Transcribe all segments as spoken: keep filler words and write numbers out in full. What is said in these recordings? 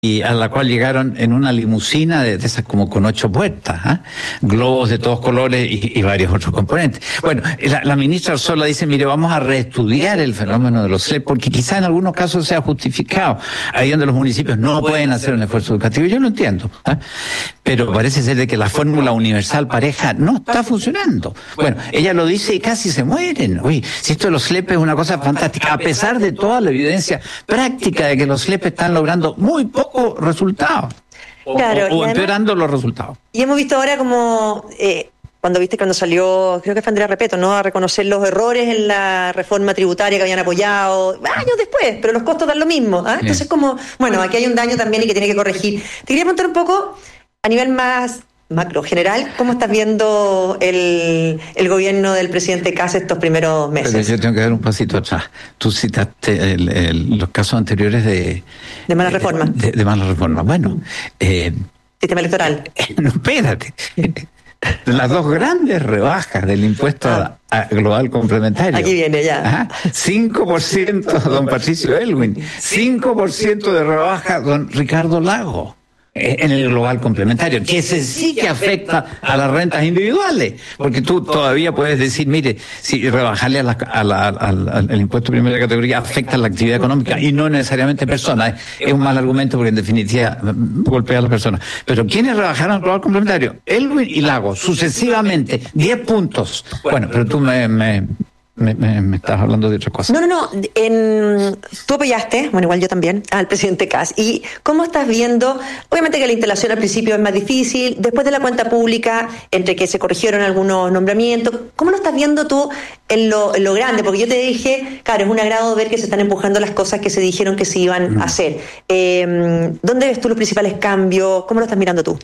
y a la cual llegaron en una limusina de, de esas como con ocho puertas, ¿eh? Globos de todos colores y, y varios otros componentes. Bueno, la, la ministra Arzola dice, mire, vamos a reestudiar el fenómeno de los S L E P porque quizá en algunos casos sea justificado, ahí donde los municipios no pueden hacer un esfuerzo educativo. Yo lo entiendo, ¿eh? Pero parece ser de que la fórmula universal pareja no está funcionando. Bueno, ella lo dice y casi se mueren. Uy, si esto de los S L E P es una cosa fantástica, a pesar de toda la evidencia práctica de que los S L E P están logrando muy poco resultados, o, claro, o, o además, empeorando los resultados. Y hemos visto ahora como, eh, cuando viste cuando salió, creo que fue Andrea Repeto, ¿no?, a reconocer los errores en la reforma tributaria que habían apoyado años después, pero los costos dan lo mismo, ¿eh? Entonces como, bueno, aquí hay un daño también y que tiene que corregir. Te quería preguntar un poco, a nivel más macro, general, ¿cómo estás viendo el, el gobierno del presidente Kast estos primeros meses? Pero yo tengo que dar un pasito atrás. Tú citaste el, el, los casos anteriores de... De mala reforma. De, de mala reforma. Bueno... Eh, sistema electoral. No, espérate. Las dos grandes rebajas del impuesto ah. a, a global complementario. Aquí viene ya. Ajá. cinco por ciento don Patricio Elwin. cinco por ciento de rebaja don Ricardo Lago. En el global complementario, que ese sí que afecta a las rentas individuales, porque tú todavía puedes decir, mire, si rebajarle a la, a la, al, al impuesto de primera categoría afecta a la actividad económica y no necesariamente personas, es un mal argumento porque en definitiva golpea a las personas. Pero ¿quiénes rebajaron el global complementario? Elwin y Lago, sucesivamente, diez puntos. Bueno, pero tú me... me Me, me, me estás hablando de otra cosa. No, no, no. En, tú apoyaste, bueno, igual yo también, al presidente Kast. ¿Y cómo estás viendo? Obviamente que la instalación al principio es más difícil, después de la cuenta pública, entre que se corrigieron algunos nombramientos, ¿cómo lo estás viendo tú en lo, en lo grande? Porque yo te dije, claro, es un agrado ver que se están empujando las cosas que se dijeron que se iban mm. a hacer. Eh, ¿Dónde ves tú los principales cambios? ¿Cómo lo estás mirando tú?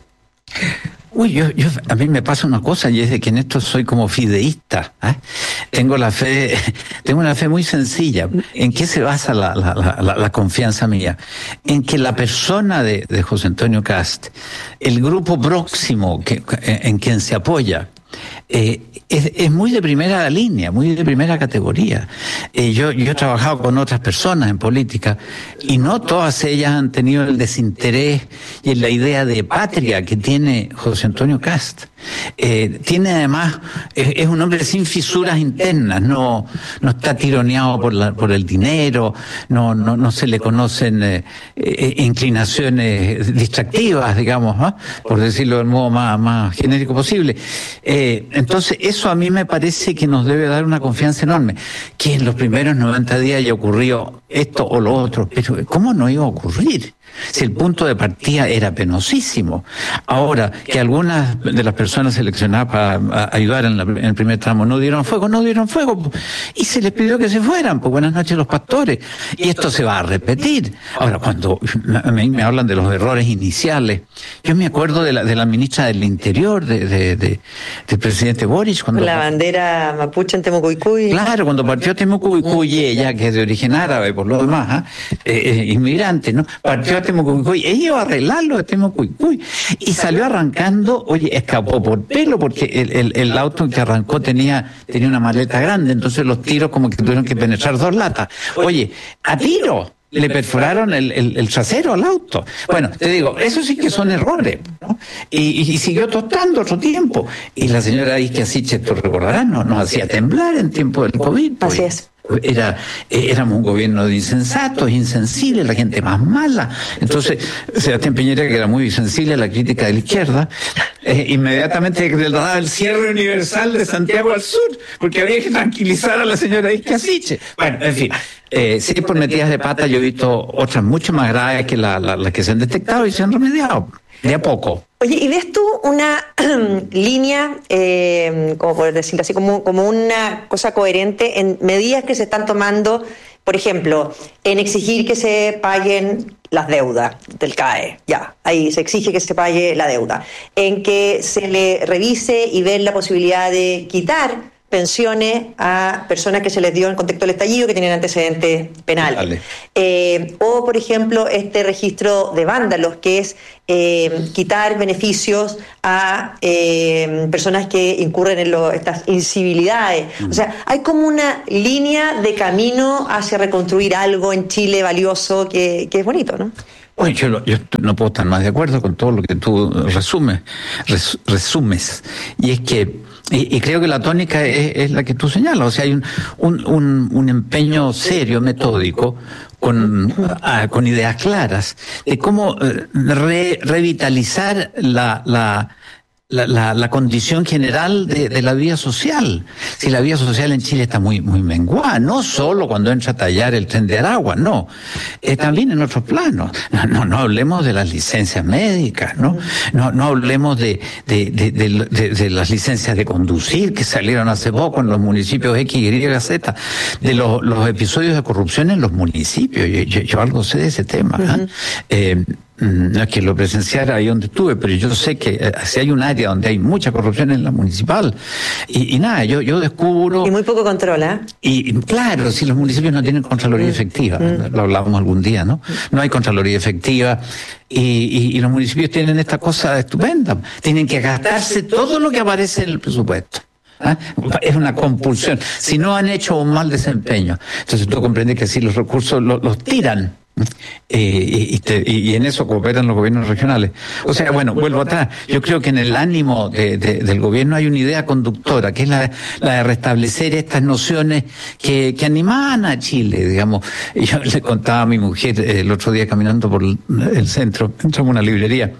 Uy, yo, yo, a mí me pasa una cosa y es de que en esto soy como fideísta, ¿eh? Tengo la fe, tengo una fe muy sencilla. ¿En qué se basa la, la, la, la confianza mía? En que la persona de, de José Antonio Kast, el grupo próximo que, en quien se apoya, Eh, es, es muy de primera línea, muy de primera categoría. Eh, yo, yo he trabajado con otras personas en política y no todas ellas han tenido el desinterés y la idea de patria que tiene José Antonio Kast. Eh, tiene además, es, es un hombre sin fisuras internas, no, no está tironeado por, la, por el dinero, no, no, no se le conocen eh, eh, inclinaciones distractivas, digamos, ¿no?, por decirlo del modo más, más genérico posible. Eh, entonces, eso a mí me parece que nos debe dar una confianza enorme. Que en los primeros noventa días haya ocurrido esto o lo otro, pero ¿cómo no iba a ocurrir? Si el punto de partida era penosísimo. Ahora, que algunas de las personas seleccionadas para ayudar en, la, en el primer tramo no dieron fuego, no dieron fuego, y se les pidió que se fueran, pues buenas noches los pastores. Y esto se va a repetir. Ahora, cuando a mí me hablan de los errores iniciales, yo me acuerdo de la, de la ministra del Interior, de, de, de, del presidente Boric. Cuando la bandera mapuche en Temucuicui. Claro, cuando partió Temucuicui, ella que es de origen árabe, por lo demás, ¿eh? Eh, inmigrante, ¿no? Partió a Temucuicui, ella iba a arreglarlo de Temucuicui y salió arrancando, oye, escapó por pelo porque el, el, el auto en que arrancó tenía, tenía una maleta grande, entonces los tiros como que tuvieron que penetrar dos latas. Oye, a tiro le perforaron el, el, el trasero al auto. Bueno, te digo, eso sí que son errores, ¿no? Y, y siguió tostando otro tiempo. Y la señora Isquia Siches, tú recordarás, nos, nos hacía temblar en tiempo del COVID. Pues. Así es. Era, éramos un gobierno de insensatos, insensibles, la gente más mala. Entonces, Sebastián Piñera, que era muy sensible a la crítica de la izquierda, eh, inmediatamente declaraba el cierre universal de Santiago al sur, porque había que tranquilizar a la señora Isquia Siches. Bueno, en fin, eh, sí, por metidas de pata yo he visto otras mucho más graves que las la, la que se han detectado y se han remediado, de a poco. Oye, ¿y ves tú una línea, eh, como por decirlo así, como, como una cosa coherente en medidas que se están tomando, por ejemplo, en exigir que se paguen las deudas del C A E? Ya, ahí se exige que se pague la deuda. En que se le revise y ver la posibilidad de quitar pensiones a personas que se les dio en contexto del estallido que tienen antecedentes penales. Eh, o, por ejemplo, este registro de vándalos, que es eh, quitar beneficios a eh, personas que incurren en lo, estas incivilidades. Mm. O sea, hay como una línea de camino hacia reconstruir algo en Chile valioso que, que es bonito, ¿no? Bueno, yo, lo, yo no puedo estar más de acuerdo con todo lo que tú resumes, res, resumes. Y es que, y, y creo que la tónica es, es la que tú señalas. O sea, hay un, un, un, un empeño serio, metódico, con, a, con ideas claras, de cómo re, revitalizar la, la La, la, la condición general de, de la vida social. Si la vida social en Chile está muy muy menguada, no solo cuando entra a tallar el tren de Aragua, no, eh, también en otros planos. No, no, no hablemos de las licencias médicas, no, no, no hablemos de de, de, de, de de las licencias de conducir que salieron hace poco en los municipios X, Y, Z, de los, los episodios de corrupción en los municipios. Yo, yo, yo algo sé de ese tema. Uh-huh. ¿eh? Eh, No es que lo presenciara ahí donde estuve, pero yo sé que eh, si hay un área donde hay mucha corrupción en la municipal, y, y nada, yo yo descubro... Y muy poco control, ¿eh? Y, y claro, si los municipios no tienen Contraloría mm. efectiva, mm. lo hablábamos algún día, ¿no? No hay Contraloría efectiva, y, y, y los municipios tienen esta cosa estupenda, tienen que gastarse todo lo que aparece en el presupuesto. ¿Ah? Es una compulsión. Si no han hecho un mal desempeño, entonces tú comprendes que si los recursos los, los tiran, Eh, y, te, y en eso cooperan los gobiernos regionales. O sea, bueno, vuelvo atrás. Yo creo que en el ánimo de, de, del gobierno hay una idea conductora, que es la, la de restablecer estas nociones que, que animaban a Chile, digamos. Yo le contaba a mi mujer el otro día caminando por el centro, entramos a una librería.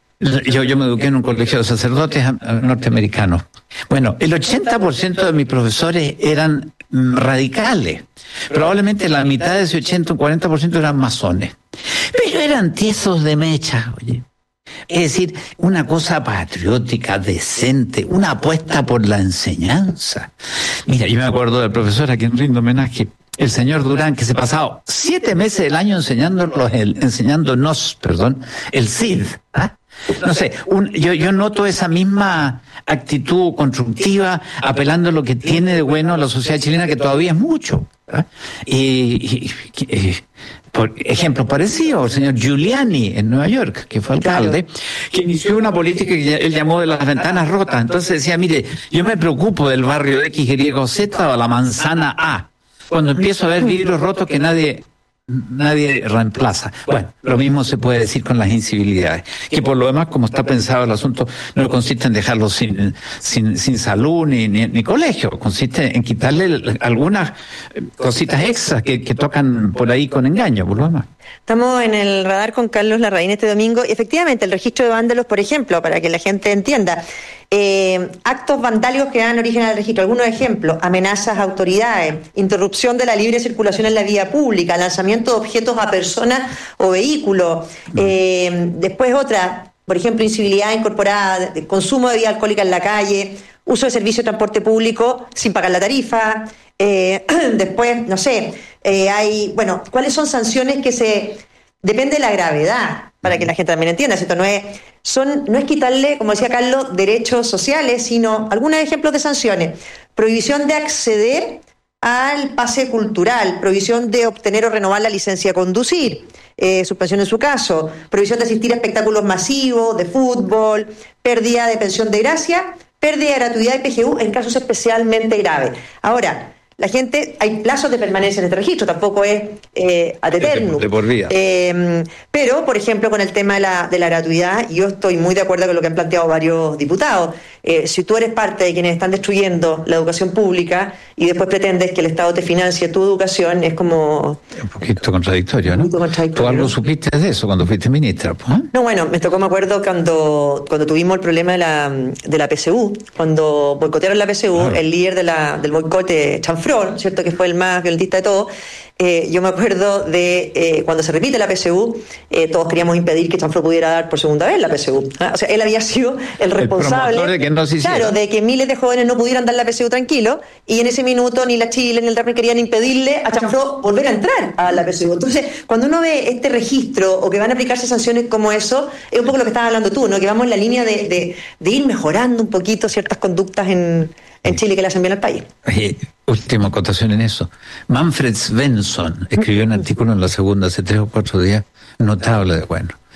Yo, yo me eduqué en un colegio de sacerdotes norteamericanos. Bueno, el ochenta por ciento de mis profesores eran radicales. Probablemente la mitad de ese ochenta, un cuarenta por ciento eran masones. Pero eran tiesos de mecha, oye. Es decir, una cosa patriótica, decente, una apuesta por la enseñanza. Mira, yo me acuerdo del profesor a quien rindo homenaje, el señor Durán, que se pasaba siete meses del año enseñándonos, el, enseñándonos, perdón, el C I D. ¿Ah? No sé, un, yo, yo noto esa misma actitud constructiva, apelando a lo que tiene de bueno la sociedad chilena, que todavía es mucho. ¿Ah? Y, y, y por ejemplo parecido, el señor Giuliani en Nueva York, que fue alcalde, que inició una política que él llamó de las ventanas rotas. Entonces decía, mire, yo me preocupo del barrio X, Y, Z o la manzana A. Cuando empiezo a ver vidrios rotos que nadie... nadie reemplaza. Bueno, lo mismo se puede decir con las incivilidades, que por lo demás, como está pensado el asunto, no consiste en dejarlos sin sin, sin salud ni, ni, ni colegio, consiste en quitarle algunas cositas extras que, que tocan por ahí con engaño, por lo demás. Estamos en el radar con Carlos Larraín este domingo, y efectivamente el registro de vándalos, por ejemplo, para que la gente entienda, eh, actos vandálicos que dan origen al registro, algunos ejemplos: amenazas a autoridades, interrupción de la libre circulación en la vía pública, lanzamiento de objetos a personas o vehículos, eh, después otra, por ejemplo, incivilidad incorporada, consumo de bebida alcohólica en la calle, uso de servicio de transporte público sin pagar la tarifa. Eh, después, no sé, eh, hay, bueno, ¿cuáles son sanciones que se... Depende de la gravedad, para que la gente también entienda, ¿cierto? No es, son, no es quitarle, como decía Carlos, derechos sociales, sino algunos ejemplos de sanciones. Prohibición de acceder al pase cultural, prohibición de obtener o renovar la licencia de conducir, eh, suspensión en su caso, prohibición de asistir a espectáculos masivos, de fútbol, pérdida de pensión de gracia, pérdida de gratuidad de P G U en casos especialmente graves. Ahora, la gente, hay plazos de permanencia en este registro, tampoco es eh, ad eternum. De, de por vida. Eh, pero, por ejemplo, con el tema de la, de la gratuidad, yo estoy muy de acuerdo con lo que han planteado varios diputados. Eh, si tú eres parte de quienes están destruyendo la educación pública y después pretendes que el Estado te financie tu educación, es como... Un poquito contradictorio, ¿no? Contradictorio. ¿Tú algo supiste de eso cuando fuiste ministra? ¿Eh? No, bueno, me tocó, me acuerdo, cuando cuando tuvimos el problema de la, de la P S U, cuando boicotearon la P S U, claro. El líder de la, del boicote, Chanfrón, ¿cierto?, que fue el más violentista de todos. Eh, yo me acuerdo de eh, cuando se repite la P S U, eh, todos queríamos impedir que Chanfrón pudiera dar por segunda vez la P S U. ¿Ah? O sea, él había sido el responsable el de, que no se claro, de que miles de jóvenes no pudieran dar la P S U tranquilo, y en ese minuto ni la Chile ni el R A P querían impedirle a Chanfrón volver a entrar a la P S U. Entonces, cuando uno ve este registro o que van a aplicarse sanciones como eso, es un poco lo que estabas hablando tú, ¿no? Que vamos en la línea de, de, de ir mejorando un poquito ciertas conductas en, en Chile que le hacen bien al país. Eh, última acotación en eso. Manfred Svensson escribió un artículo en La Segunda hace tres o cuatro días, notable de bueno.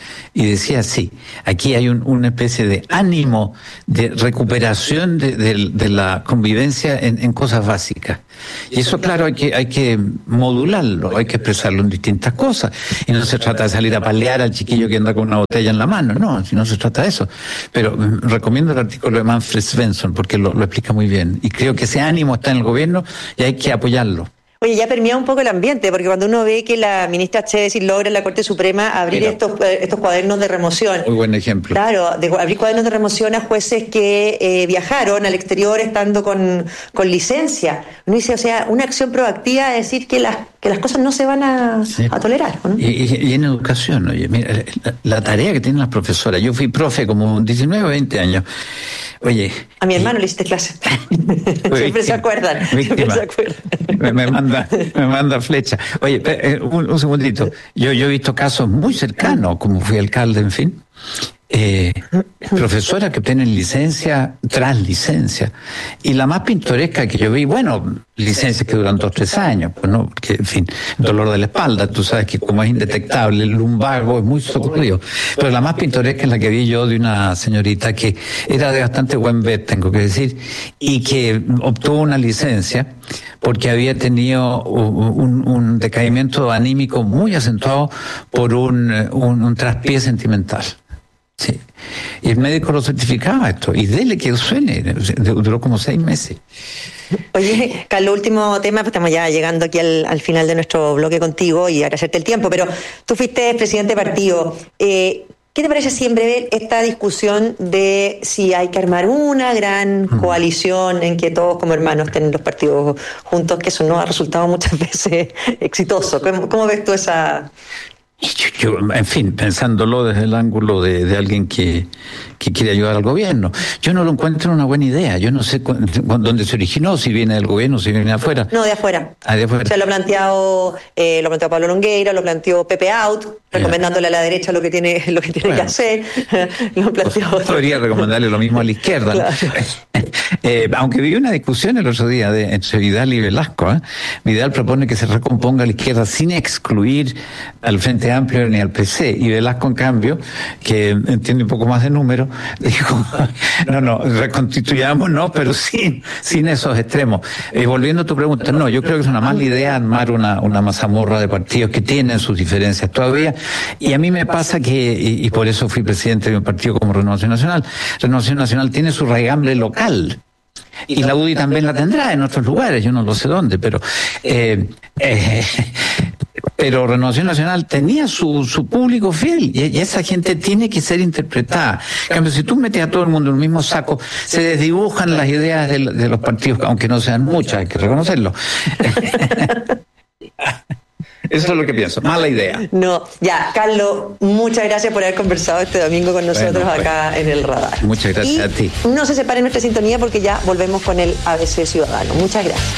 y decía sí, aquí hay un, una especie de ánimo de recuperación de, de, de la convivencia en, en cosas básicas. Y eso, claro, hay que, hay que modularlo, hay que expresarlo en distintas cosas. Y no se trata de salir a palear al chiquillo que anda con una botella en la mano, no, si no se trata de eso. Pero mm, recomiendo el artículo de Manfred Svensson porque lo, lo explica muy bien. Y creo que ese ánimo está en el gobierno y hay que apoyarlo. Oye, ya permea un poco el ambiente, porque cuando uno ve que la ministra Chedesir logra en la Corte Suprema abrir Mira, estos estos cuadernos de remoción. Muy buen ejemplo. Claro, de abrir cuadernos de remoción a jueces que eh, viajaron al exterior estando con, con licencia. Uno dice, o sea, una acción proactiva es decir que las que las cosas no se van a, sí. a tolerar, ¿no? Y, y, y en educación, oye, mira, la, la tarea que tienen las profesoras. Yo fui profe como diecinueve o veinte años. Oye. A mi hermano y, le hiciste clase. Siempre víctima, se acuerdan. Víctima. Siempre se acuerdan. Me, me manda, me manda flecha. Oye, eh, un, un segundito. Yo, yo he visto casos muy cercanos, como fui alcalde, en fin. Eh, profesoras que obtienen licencia tras licencia. Y la más pintoresca que yo vi, bueno, licencias que duran dos, tres años, pues no, que, en fin, dolor de la espalda, tú sabes que como es indetectable, el lumbago es muy socorrido. Pero la más pintoresca es la que vi yo de una señorita que era de bastante buen ver, tengo que decir, y que obtuvo una licencia porque había tenido un, un decaimiento anímico muy acentuado por un, un, un traspié sentimental. Sí. Y el médico lo certificaba esto, y dele que suene, duró como seis meses. Oye, Carlos, último tema, pues estamos ya llegando aquí al, al final de nuestro bloque contigo y agradecerte el tiempo, pero tú fuiste presidente de partido. Eh, ¿Qué te parece si en breve esta discusión de si hay que armar una gran mm. coalición en que todos como hermanos estén los partidos juntos, que eso no ha resultado muchas veces exitoso? ¿Cómo, cómo ves tú esa...? Yo, yo, en fin, pensándolo desde el ángulo de, de alguien que, que quiere ayudar al gobierno, yo no lo encuentro una buena idea. Yo no sé cu- dónde se originó, si viene del gobierno, si viene de afuera. No, de afuera. Ah, de afuera. O sea, lo ha planteado, eh, lo planteó Pablo Longueira, lo planteó Pepe Out, recomendándole a la derecha lo que tiene, lo que tiene bueno, que hacer. Lo planteó. Podría recomendarle lo mismo a la izquierda. Claro. ¿No? eh, aunque vi una discusión el otro día de, entre Vidal y Velasco. ¿eh? Vidal propone que se recomponga a la izquierda sin excluir al Frente Amplio ni al P C, y Velasco, en cambio, que entiende un poco más de números, dijo, no, no, reconstituyamos, no, pero sin, sin esos extremos. Eh, volviendo a tu pregunta, no, yo creo que es una mala idea armar una, una mazamorra de partidos que tienen sus diferencias todavía, y a mí me pasa que, y, y por eso fui presidente de un partido como Renovación Nacional, Renovación Nacional tiene su raigambre local, y la U D I también la tendrá en otros lugares, yo no lo sé dónde, pero eh, eh, pero Renovación Nacional tenía su, su público fiel, y, y esa gente tiene que ser interpretada. En cambio, si tú metes a todo el mundo en el mismo saco, se desdibujan las ideas de, de los partidos, aunque no sean muchas, hay que reconocerlo. Eso es lo que pienso, mala idea. No, ya, Carlos, muchas gracias por haber conversado este domingo con nosotros bueno, pues, acá en el Radar. Muchas gracias y a ti. No se separen nuestra sintonía porque ya volvemos con el A B C Ciudadano. Muchas gracias.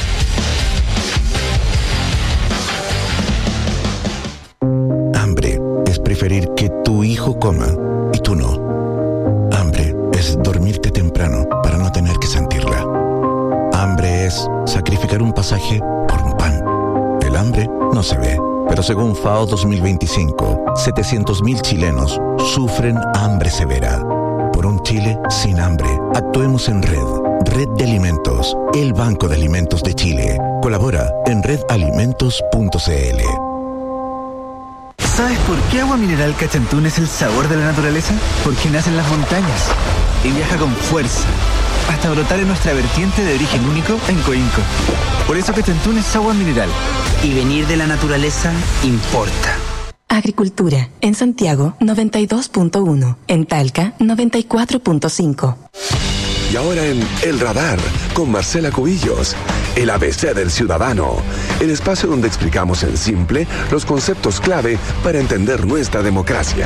Hambre es preferir que tu hijo coma y tú no. Hambre es dormirte temprano para no tener que sentirla. Hambre es sacrificar un pasaje por un pan. El hambre no se ve, pero según FAO dos mil veinticinco, setecientos mil chilenos sufren hambre severa. Por un Chile sin hambre, actuemos en red. Red de Alimentos, el Banco de Alimentos de Chile. Colabora en red alimentos punto c l. ¿Sabes por qué Agua Mineral Cachantún es el sabor de la naturaleza? Porque nace en las montañas y viaja con fuerza hasta brotar en nuestra vertiente de origen único en Coinco. Por eso Cachantún es agua mineral. Y venir de la naturaleza importa. Agricultura, en Santiago noventa y dos punto uno, en Talca noventa y cuatro punto cinco. Y ahora en El Radar, con Marcela Cubillos, el A B C del Ciudadano, el espacio donde explicamos en simple los conceptos clave para entender nuestra democracia.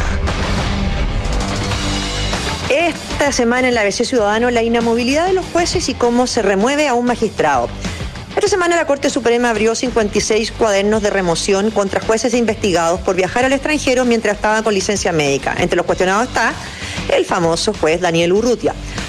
Esta semana en la A B C Ciudadano, la inamovilidad de los jueces y cómo se remueve a un magistrado. Esta semana la Corte Suprema abrió cincuenta y seis cuadernos de remoción contra jueces e investigados por viajar al extranjero mientras estaban con licencia médica. Entre los cuestionados está el famoso juez Daniel Urrutia.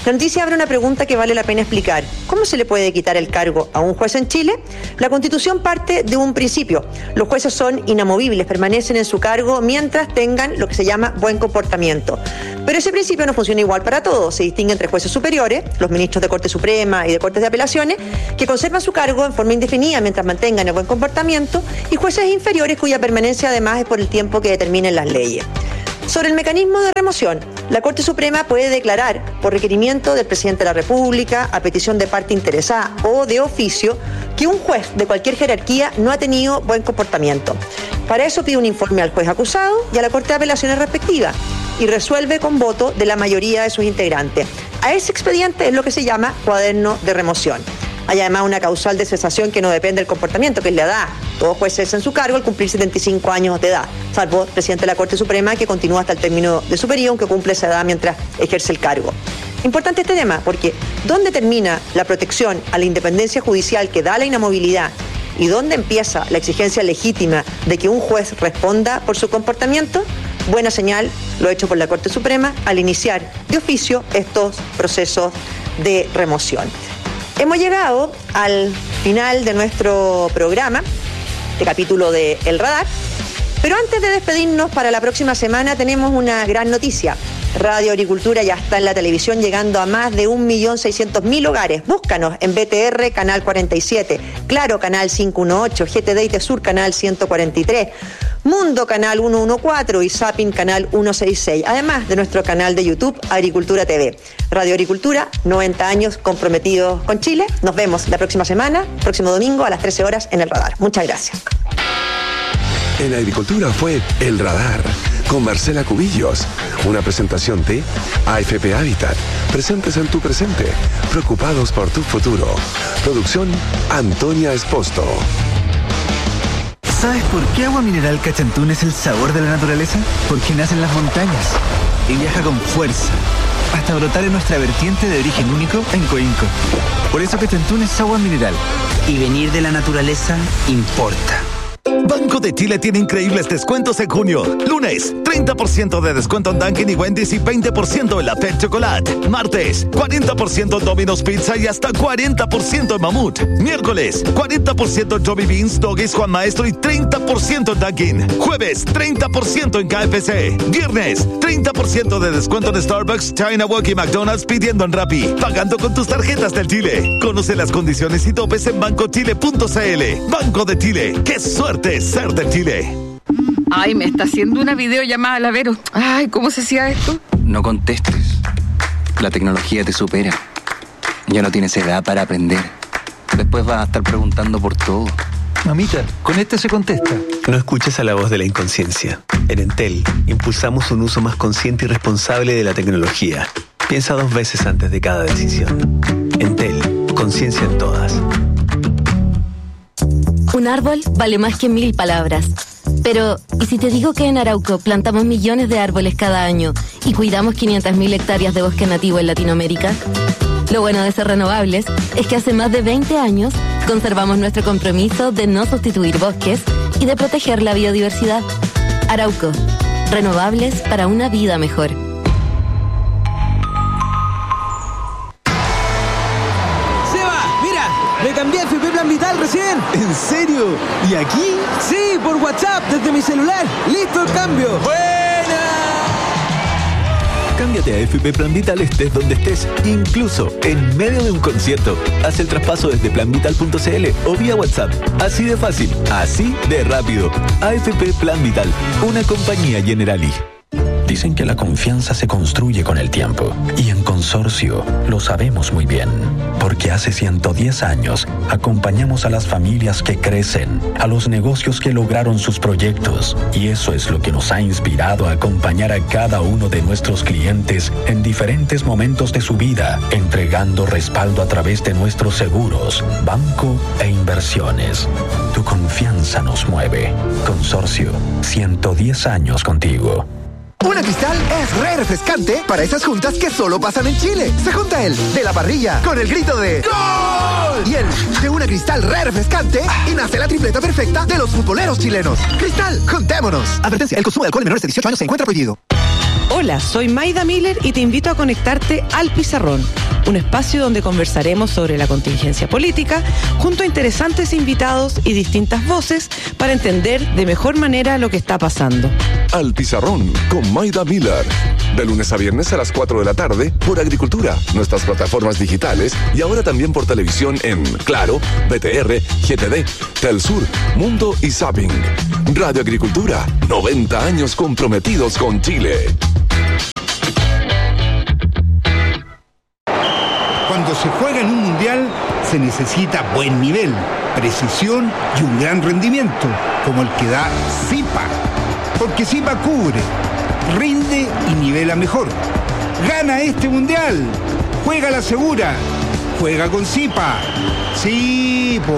La noticia abre una pregunta que vale la pena explicar. ¿Cómo se le puede quitar el cargo a un juez en Chile? La Constitución parte de un principio. Los jueces son inamovibles, permanecen en su cargo mientras tengan lo que se llama buen comportamiento. Pero ese principio no funciona igual para todos. Se distingue entre jueces superiores, los ministros de Corte Suprema y de Cortes de Apelaciones, que conservan su cargo en forma indefinida mientras mantengan el buen comportamiento, y jueces inferiores cuya permanencia además es por el tiempo que determinen las leyes. Sobre el mecanismo de remoción, la Corte Suprema puede declarar, por requerimiento del Presidente de la República, a petición de parte interesada o de oficio, que un juez de cualquier jerarquía no ha tenido buen comportamiento. Para eso pide un informe al juez acusado y a la Corte de Apelaciones respectiva y resuelve con voto de la mayoría de sus integrantes. A ese expediente es lo que se llama cuaderno de remoción. Hay además una causal de cesación que no depende del comportamiento, que es la edad. Todo juez cesa en su cargo al cumplir setenta y cinco años de edad, salvo el presidente de la Corte Suprema, que continúa hasta el término de su periodo, aunque cumple esa edad mientras ejerce el cargo. Importante este tema, porque ¿dónde termina la protección a la independencia judicial que da la inamovilidad y dónde empieza la exigencia legítima de que un juez responda por su comportamiento? Buena señal lo hecho por la Corte Suprema al iniciar de oficio estos procesos de remoción. Hemos llegado al final de nuestro programa, este capítulo de El Radar, pero antes de despedirnos para la próxima semana tenemos una gran noticia. Radio Agricultura ya está en la televisión, llegando a más de un millón seiscientos mil hogares. Búscanos en B T R, canal cuarenta y siete, Claro, canal quinientos dieciocho, G T D y Tesur, canal ciento cuarenta y tres, Mundo, canal ciento catorce y Zapping, canal ciento sesenta y seis, además de nuestro canal de YouTube, Agricultura T V. Radio Agricultura, noventa años comprometidos con Chile. Nos vemos la próxima semana, próximo domingo a las trece horas en El Radar. Muchas gracias. En Agricultura fue El Radar, con Marcela Cubillos. Una presentación de A F P Habitat. Presentes en tu presente, preocupados por tu futuro. Producción Antonia Esposto. ¿Sabes por qué Agua Mineral Cachantún es el sabor de la naturaleza? Porque nace en las montañas y viaja con fuerza hasta brotar en nuestra vertiente de origen único en Coinco. Por eso Cachantún es agua mineral. Y venir de la naturaleza importa. Banco de Chile tiene increíbles descuentos en junio. Lunes, treinta por ciento de descuento en Dunkin' y Wendy's y veinte por ciento en la Pet Chocolate. Martes, cuarenta por ciento en Domino's Pizza y hasta cuarenta por ciento en Mamut. Miércoles, cuarenta por ciento en Joby Beans, Doggies, Juan Maestro y treinta por ciento en Dunkin'. Jueves, treinta por ciento en K F C. Viernes, treinta por ciento de descuento en Starbucks, China Walk y McDonald's pidiendo en Rappi. Pagando con tus tarjetas del Chile. Conoce las condiciones y topes en banco chile punto c l. Banco de Chile. ¡Qué suerte ser de Chile! Ay, me está haciendo una videollamada, la Vero. Ay, ¿cómo se hacía esto? No contestes. La tecnología te supera. Ya no tienes edad para aprender. Después vas a estar preguntando por todo. Mamita, con este se contesta. No escuches a la voz de la inconsciencia. En Entel, impulsamos un uso más consciente y responsable de la tecnología. Piensa dos veces antes de cada decisión. Entel, conciencia en todas. Un árbol vale más que mil palabras. Pero, ¿y si te digo que en Arauco plantamos millones de árboles cada año y cuidamos quinientas mil hectáreas de bosque nativo en Latinoamérica? Lo bueno de ser renovables es que hace más de veinte años conservamos nuestro compromiso de no sustituir bosques y de proteger la biodiversidad. Arauco, renovables para una vida mejor. Me cambié a F P Plan Vital recién. ¿En serio? ¿Y aquí? Sí, por WhatsApp, desde mi celular. ¡Listo el cambio! ¡Buena! Cámbiate a F P Plan Vital estés donde estés, incluso en medio de un concierto. Haz el traspaso desde plan vital punto c l o vía WhatsApp. Así de fácil, así de rápido. A F P Plan Vital, una compañía Generali. Dicen que la confianza se construye con el tiempo y en Consorcio lo sabemos muy bien, porque hace ciento diez años acompañamos a las familias que crecen, a los negocios que lograron sus proyectos, y eso es lo que nos ha inspirado a acompañar a cada uno de nuestros clientes en diferentes momentos de su vida, entregando respaldo a través de nuestros seguros, banco e inversiones. Tu confianza nos mueve. Consorcio, ciento diez años contigo. Una Cristal es re refrescante para esas juntas que solo pasan en Chile. Se junta el de la parrilla con el grito de ¡Gol! Y el de una Cristal re refrescante y nace la tripleta perfecta de los futboleros chilenos. Cristal, juntémonos. Advertencia, el consumo de alcohol en menores de dieciocho años se encuentra prohibido. Hola, soy Maida Miller y te invito a conectarte al Pizarrón. un espacio donde conversaremos sobre la contingencia política junto a interesantes invitados y distintas voces para entender de mejor manera lo que está pasando. Al Pizarrón con Maida Miller. De lunes a viernes a las cuatro de la tarde por Agricultura, nuestras plataformas digitales y ahora también por televisión en Claro, B T R, G T D, Telsur, Mundo y Zapping. Radio Agricultura, noventa años comprometidos con Chile. Cuando se juega en un mundial se necesita buen nivel, precisión y un gran rendimiento, como el que da Zipa. Porque Zipa cubre, rinde y nivela mejor. Gana este mundial. Juega la segura. Juega con Zipa. Sí, po.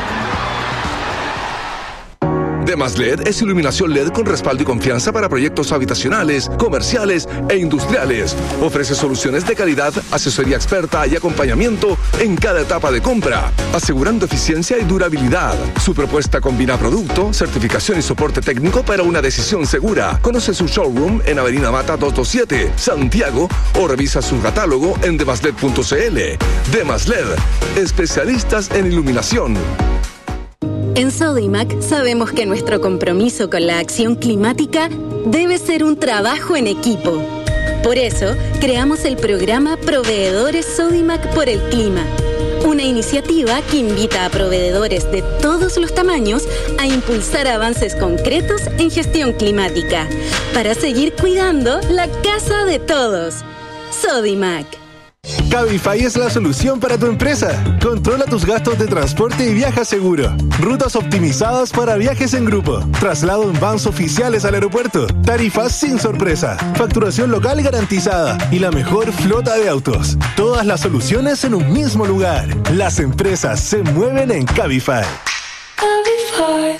Demas L E D es iluminación L E D con respaldo y confianza para proyectos habitacionales, comerciales e industriales. Ofrece soluciones de calidad, asesoría experta y acompañamiento en cada etapa de compra, asegurando eficiencia y durabilidad. Su propuesta combina producto, certificación y soporte técnico para una decisión segura. Conoce su showroom en Avenida Mata doscientos veintisiete, Santiago, o revisa su catálogo en demasled punto c l. Demas L E D, especialistas en iluminación. En Sodimac sabemos que nuestro compromiso con la acción climática debe ser un trabajo en equipo. Por eso, creamos el programa Proveedores Sodimac por el Clima, una iniciativa que invita a proveedores de todos los tamaños a impulsar avances concretos en gestión climática, para seguir cuidando la casa de todos. Sodimac. Cabify es la solución para tu empresa. Controla tus gastos de transporte y viaja seguro. Rutas optimizadas para viajes en grupo. Traslado en vans oficiales al aeropuerto. Tarifas sin sorpresa. Facturación local garantizada. Y la mejor flota de autos. Todas las soluciones en un mismo lugar. Las empresas se mueven en Cabify. Cabify.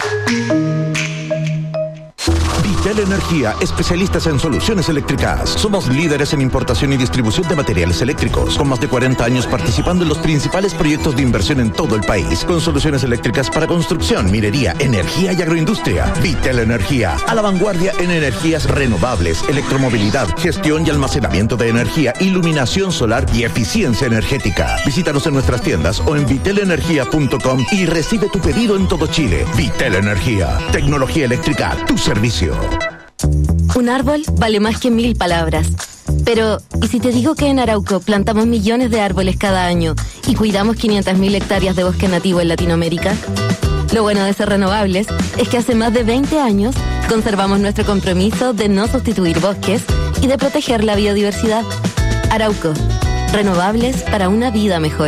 Vitel Energía, especialistas en soluciones eléctricas. Somos líderes en importación y distribución de materiales eléctricos, con más de cuarenta años participando en los principales proyectos de inversión en todo el país, con soluciones eléctricas para construcción, minería, energía y agroindustria. Vitel Energía, a la vanguardia en energías renovables, electromovilidad, gestión y almacenamiento de energía, iluminación solar y eficiencia energética. Visítanos en nuestras tiendas o en vitel energía punto com y recibe tu pedido en todo Chile. Vitel Energía, tecnología eléctrica a tu servicio. Un árbol vale más que mil palabras. Pero, ¿y si te digo que en Arauco plantamos millones de árboles cada año y cuidamos quinientas mil hectáreas de bosque nativo en Latinoamérica? Lo bueno de ser renovables es que hace más de veinte años conservamos nuestro compromiso de no sustituir bosques y de proteger la biodiversidad. Arauco, renovables para una vida mejor.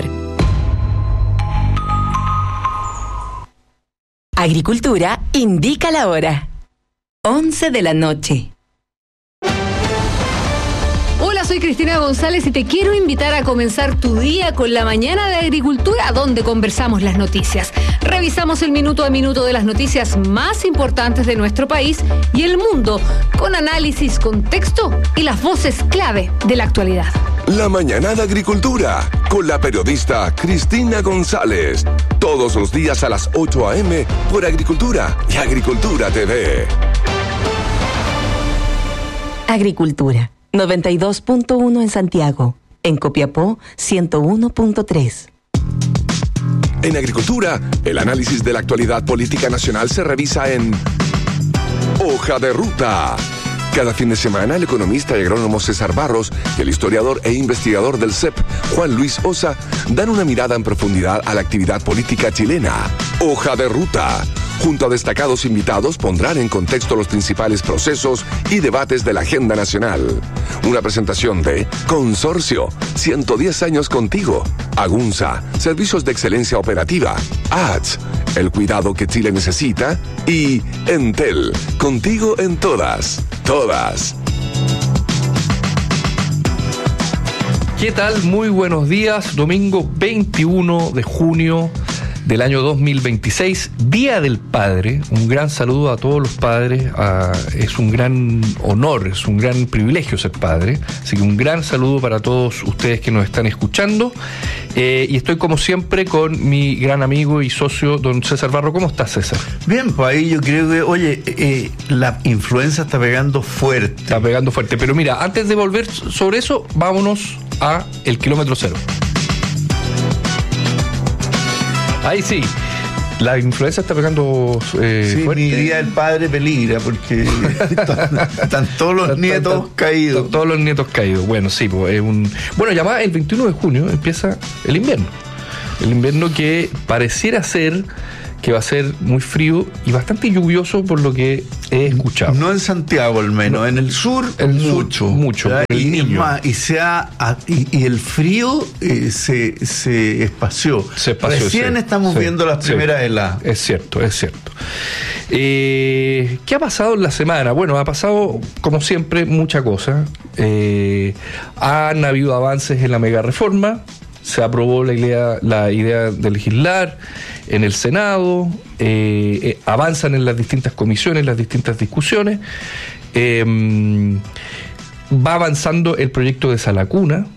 Agricultura indica la hora. once de la noche. Hola, soy Cristina González y te quiero invitar a comenzar tu día con la mañana de Agricultura, donde conversamos las noticias. Revisamos el minuto a minuto de las noticias más importantes de nuestro país y el mundo, con análisis, contexto y las voces clave de la actualidad. La mañana de Agricultura, con la periodista Cristina González. Todos los días a las ocho a eme por Agricultura y Agricultura T V. Agricultura, noventa y dos punto uno en Santiago. En Copiapó, ciento uno punto tres. En Agricultura, el análisis de la actualidad política nacional se revisa en Hoja de Ruta. Cada fin de semana, el economista y agrónomo César Barros y el historiador e investigador del C E P, Juan Luis Osa, dan una mirada en profundidad a la actividad política chilena. Hoja de Ruta. Junto a destacados invitados, pondrán en contexto los principales procesos y debates de la agenda nacional. Una presentación de Consorcio, ciento diez años contigo. Agunza, servicios de excelencia operativa. A T S, el cuidado que Chile necesita. Y Entel, contigo en todas, todas. ¿Qué tal? Muy buenos días. Domingo veintiuno de junio. del año dos mil veintiséis, Día del Padre. Un gran saludo a todos los padres. A, es un gran honor, es un gran privilegio ser padre. Así que un gran saludo para todos ustedes que nos están escuchando. Eh, y estoy como siempre con mi gran amigo y socio, don César Barro. ¿Cómo estás, César? Bien, pues ahí yo creo que, oye, eh, la influenza está pegando fuerte. Está pegando fuerte. Pero mira, antes de volver sobre eso, vámonos a el kilómetro cero. Ahí sí, la influenza está pegando eh, sí, fuerte. Mi Día del Padre peligra porque están, están todos los nietos están, caídos. Están todos los nietos caídos. Bueno, sí, pues es un... Bueno, ya más el veintiuno de junio empieza el invierno. El invierno que pareciera ser que va a ser muy frío y bastante lluvioso por lo que he escuchado. No en Santiago al menos, no, en el sur el mucho. Sur, mucho. Y, y, más, y, sea, y, y el frío eh, se, se espació. Se espació. Recién sí, estamos sí, viendo las sí, primeras heladas. Es cierto, es cierto. Eh, ¿Qué ha pasado en la semana? Bueno, ha pasado, como siempre, mucha cosa. Eh, han habido avances en la mega reforma. Se aprobó la idea, la idea de legislar en el Senado, eh, eh, avanzan en las distintas comisiones, las distintas discusiones, eh, va avanzando el proyecto de Salacuna,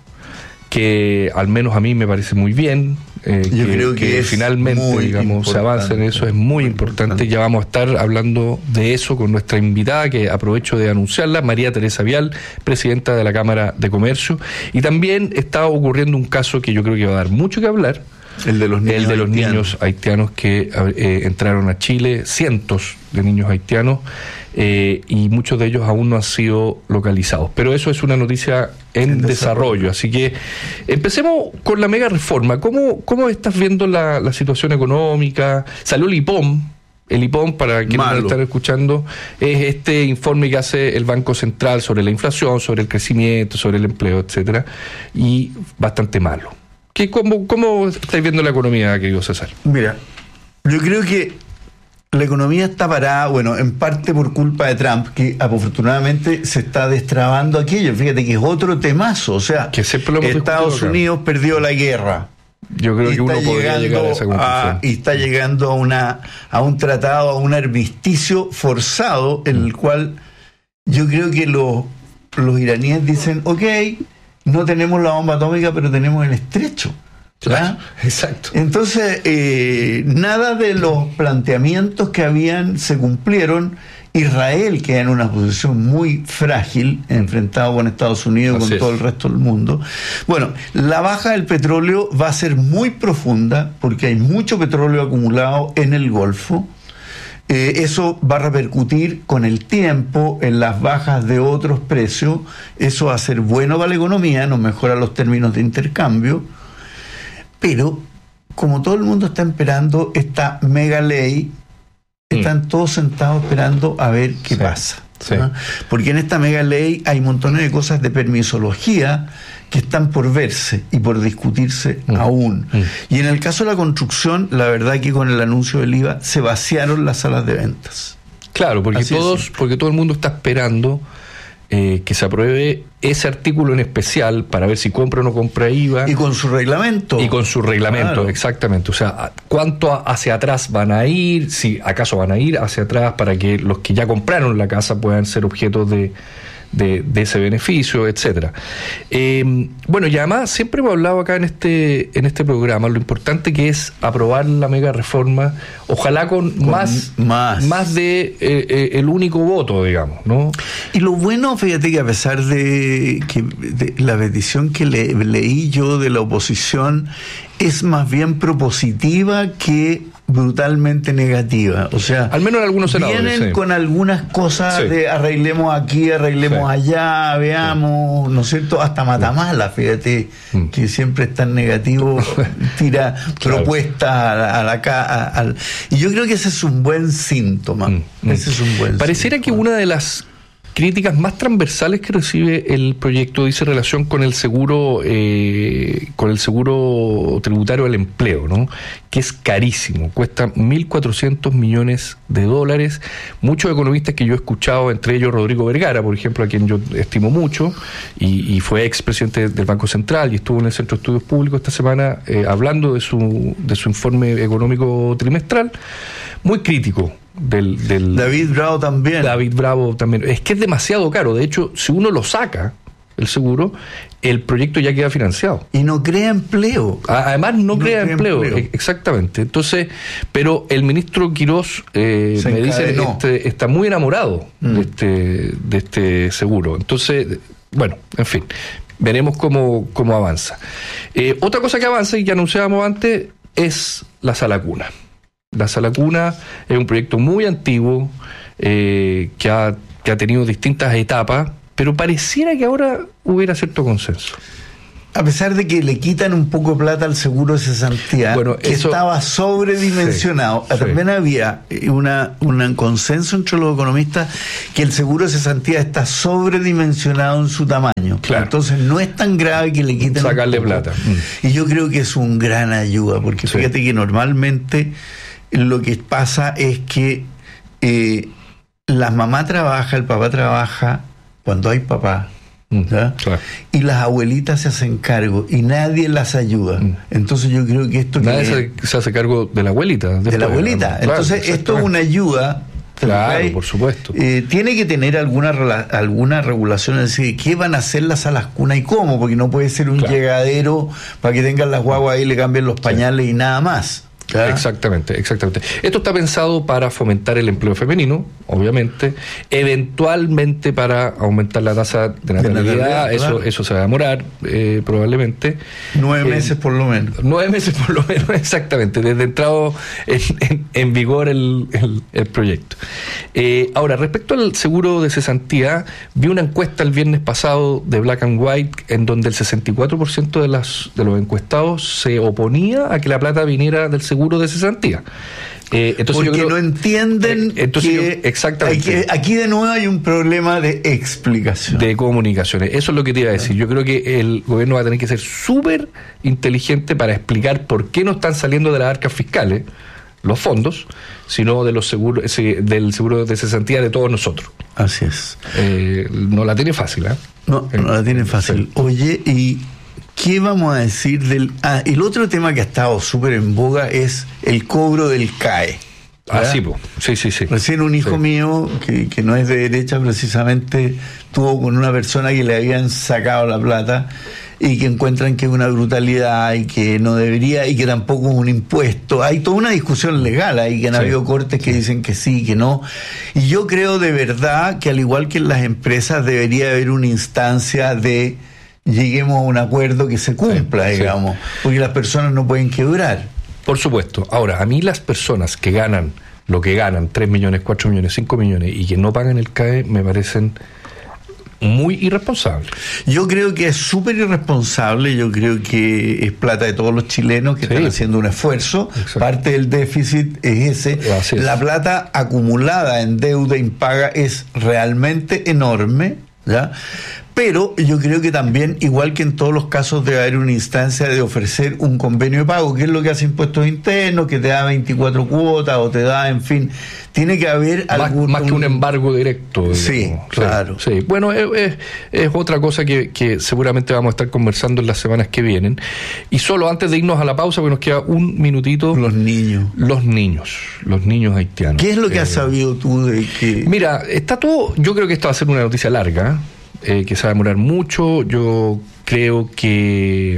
que al menos a mí me parece muy bien. Eh, Yo que, creo que, que es finalmente digamos se avanza en eso, es muy, muy importante. importante. Ya vamos a estar hablando de eso con nuestra invitada, que aprovecho de anunciarla, María Teresa Vial, presidenta de la Cámara de Comercio. Y también está ocurriendo un caso que yo creo que va a dar mucho que hablar, el de los niños, el de los haitianos. niños haitianos que eh, entraron a Chile, cientos de niños haitianos, eh, y muchos de ellos aún no han sido localizados. Pero eso es una noticia en, en desarrollo. desarrollo. Así que empecemos con la mega reforma. ¿Cómo, cómo estás viendo la, la situación económica? Salió el I P O M. El I P O M, para quienes nos están escuchando, es este informe que hace el Banco Central sobre la inflación, sobre el crecimiento, sobre el empleo, etcétera, y bastante malo. ¿Qué, cómo, ¿Cómo estáis viendo la economía, querido César? Mira, yo creo que la economía está parada, bueno, en parte por culpa de Trump, que afortunadamente se está destrabando aquello. Fíjate que es otro temazo, o sea, que Estados Unidos acá. perdió la guerra. Yo creo que uno podría llegar a esa conclusión. A, y está llegando a, una, a un tratado, a un armisticio forzado, en el cual yo creo que los, los iraníes dicen, ok, no tenemos la bomba atómica, pero tenemos el estrecho. Claro, exacto. Entonces, eh, nada de los planteamientos que habían se cumplieron. Israel queda en una posición muy frágil, enfrentado con Estados Unidos, Así con es. todo el resto del mundo. Bueno, la baja del petróleo va a ser muy profunda, porque hay mucho petróleo acumulado en el Golfo. Eh, eso va a repercutir con el tiempo en las bajas de otros precios. Eso va a ser bueno para la economía, nos mejora los términos de intercambio. Pero, como todo el mundo está esperando esta mega ley, están mm. todos sentados esperando a ver qué sí, pasa. Sí. ¿no? Porque en esta mega ley hay montones de cosas de permisología que están por verse y por discutirse mm. aún. Mm. Y en el caso de la construcción, la verdad que con el anuncio del I V A se vaciaron las salas de ventas. Claro, porque Así todos, porque todo el mundo está esperando eh, que se apruebe ese artículo en especial para ver si compra o no compra I V A. Y con su reglamento. Y con su reglamento, claro. Exactamente. O sea, cuánto hacia atrás van a ir, si acaso van a ir hacia atrás para que los que ya compraron la casa puedan ser objetos de, de, de ese beneficio, etcétera. Eh, bueno, y además siempre hemos hablado acá en este, en este programa lo importante que es aprobar la mega reforma, ojalá con, con más, más más de eh, eh, el único voto, digamos, ¿no? Y lo bueno, fíjate que a pesar de que de la petición que le, leí yo de la oposición es más bien propositiva que brutalmente negativa, o sea, al menos en algunos senadores vienen sí. con algunas cosas sí. de arreglemos aquí, arreglemos sí. allá, veamos, sí. ¿no es cierto? Hasta Matamala, fíjate, mm. que siempre es tan negativo, tira claro. propuestas a la, a la a, a, y yo creo que ese es un buen síntoma. Mm. Ese es un buen Pareciera síntoma. que una de las críticas más transversales que recibe el proyecto dice relación con el seguro eh, con el seguro tributario al empleo, ¿no? Que es carísimo, cuesta mil cuatrocientos millones de dólares. Muchos economistas que yo he escuchado, entre ellos Rodrigo Vergara, por ejemplo, a quien yo estimo mucho, y, y fue expresidente del Banco Central y estuvo en el Centro de Estudios Públicos esta semana eh, hablando de su, de su informe económico trimestral, muy crítico. Del, del David Bravo también. David Bravo también. Es que es demasiado caro. De hecho, si uno lo saca, el seguro, el proyecto ya queda financiado. Y no crea empleo. Además, no, no crea, crea empleo. empleo. Exactamente. Entonces, pero el ministro Quirós eh, me dice este, está muy enamorado mm. de, este, de este seguro. Entonces, bueno, en fin, veremos cómo, cómo avanza. Eh, otra cosa que avanza y que anunciábamos antes es la sala cuna. La Sala Cuna es un proyecto muy antiguo eh, que, ha, que ha tenido distintas etapas, pero pareciera que ahora hubiera cierto consenso. A pesar de que le quitan un poco de plata al seguro de cesantía, bueno, que eso, estaba sobredimensionado, sí, también sí. había una, un consenso entre los economistas que el seguro de cesantía está sobredimensionado en su tamaño. Claro. Entonces no es tan grave que le quiten sacarle plata. Mm. Y yo creo que es un gran ayuda, porque sí. fíjate que normalmente lo que pasa es que eh, la mamá trabaja, el papá trabaja cuando hay papá, ¿ya? Claro. Y las abuelitas se hacen cargo y nadie las ayuda. Mm. Entonces yo creo que esto... Nadie que se, se hace cargo de la abuelita. De la abuelita. Claro, entonces esto es una ayuda... Claro, por supuesto. Eh, tiene que tener alguna alguna regulación, es decir, ¿qué van a hacer las salas cuna y cómo? Porque no puede ser un claro. llegadero para que tengan las guaguas ahí y le cambien los pañales sí. y nada más. ¿Ah? Exactamente, exactamente. Esto está pensado para fomentar el empleo femenino, obviamente, eventualmente para aumentar la tasa de natalidad, de natalidad eso, claro. eso se va a demorar, eh, probablemente. Nueve eh, meses por lo menos. Nueve meses por lo menos, exactamente, desde entrado en, en, en vigor el, el, el proyecto. Eh, ahora, respecto al seguro de cesantía, vi una encuesta el viernes pasado de Black and White en donde el sesenta y cuatro por ciento de, las, de los encuestados se oponía a que la plata viniera del seguro de cesantía. Eh, entonces Porque yo creo, no entienden eh, entonces que, yo, exactamente. Hay que aquí de nuevo hay un problema de explicación. De comunicaciones. Eso es lo que te iba a decir. Yo creo que el gobierno va a tener que ser súper inteligente para explicar por qué no están saliendo de las arcas fiscales los fondos, sino de los seguros, ese, del seguro de cesantía de todos nosotros. Así es. Eh, no la tiene fácil, ¿eh? No, no la tiene fácil. Oye, y ¿qué vamos a decir del...? Ah, el otro tema que ha estado súper en boga es el cobro del C A E. ¿verdad? Ah, sí, po. sí, sí, sí. Recién un hijo sí. mío, que, que no es de derecha precisamente, tuvo con una persona que le habían sacado la plata y que encuentran que es una brutalidad y que no debería, y que tampoco es un impuesto. Hay toda una discusión legal ahí, que han sí. habido cortes que dicen que sí, que no. Y yo creo de verdad que al igual que en las empresas debería haber una instancia de lleguemos a un acuerdo que se cumpla, sí, digamos, sí. porque las personas no pueden quebrar. Por supuesto. Ahora, a mí las personas que ganan lo que ganan, tres millones, cuatro millones, cinco millones, y que no pagan el C A E, me parecen muy irresponsables. Yo creo que es súper irresponsable, yo creo que es plata de todos los chilenos que sí. están haciendo un esfuerzo. Exacto. Parte del déficit es ese. Así es. La plata acumulada en deuda impaga es realmente enorme, ¿ya? Pero yo creo que también, igual que en todos los casos, debe haber una instancia de ofrecer un convenio de pago, que es lo que hace Impuestos Internos, que te da veinticuatro cuotas o te da, en fin, tiene que haber más, algún... Más que un embargo directo. Digamos. Sí, claro. Sí, sí. Bueno, es, es, es otra cosa que, que seguramente vamos a estar conversando en las semanas que vienen. Y solo antes de irnos a la pausa, porque nos queda un minutito... Los niños. Los niños, los niños haitianos. ¿Qué es lo que eh, has sabido tú de que...? Mira, está todo... Yo creo que esto va a ser una noticia larga, Eh, que se va a demorar mucho. Yo creo que,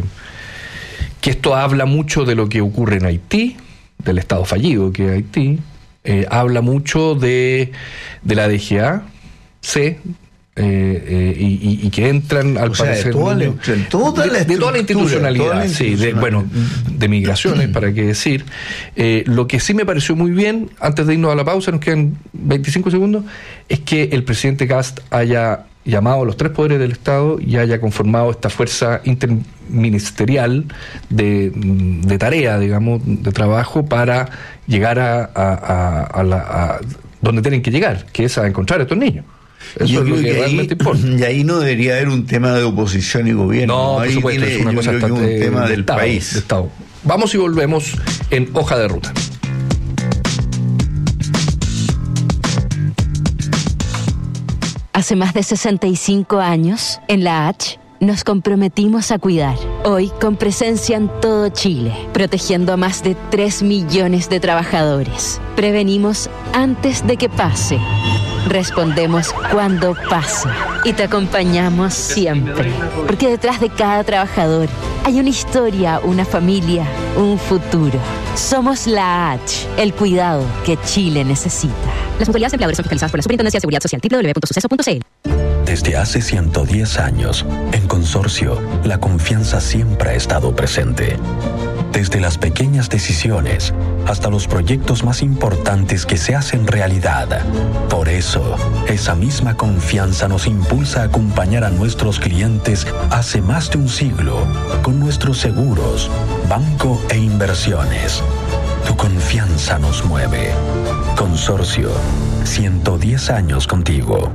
que esto habla mucho de lo que ocurre en Haití, del estado fallido que es Haití, eh, habla mucho de, de la D G A C, eh, eh, y, y que entran al o sea, parecer de toda, niños, la, toda la de, de toda la institucionalidad, toda la sí, de, bueno, de migraciones, para qué decir. Eh, lo que sí me pareció muy bien, antes de irnos a la pausa, nos quedan veinticinco segundos, es que el presidente Kast haya llamado a los tres poderes del Estado y haya conformado esta fuerza interministerial de, de tarea, digamos, de trabajo para llegar a, a, a, a, la, a donde tienen que llegar, que es a encontrar a estos niños. Eso yo es lo creo que, que realmente ahí, importa. Y ahí no debería haber un tema de oposición y gobierno. No, por ahí supuesto, tiene, es una yo cosa creo que es bastante un tema de del Estado, país. de Estado. Vamos y volvemos en Hoja de Ruta. Hace más de sesenta y cinco años, en la H, nos comprometimos a cuidar. Hoy, con presencia en todo Chile, protegiendo a más de tres millones de trabajadores. Prevenimos antes de que pase. Respondemos cuando pasa. Y te acompañamos siempre. Porque detrás de cada trabajador hay una historia, una familia, un futuro. Somos la H, el cuidado que Chile necesita. Las mutualidades empleadores son fiscalizadas por la Superintendencia de Seguridad Social. doble u doble u doble u punto suceso punto c l. Desde hace ciento diez años, en Consorcio, la confianza siempre ha estado presente. Desde las pequeñas decisiones hasta los proyectos más importantes que se hacen realidad. Por eso, esa misma confianza nos impulsa a acompañar a nuestros clientes hace más de un siglo con nuestros seguros, banco e inversiones. Tu confianza nos mueve. Consorcio, ciento diez años contigo.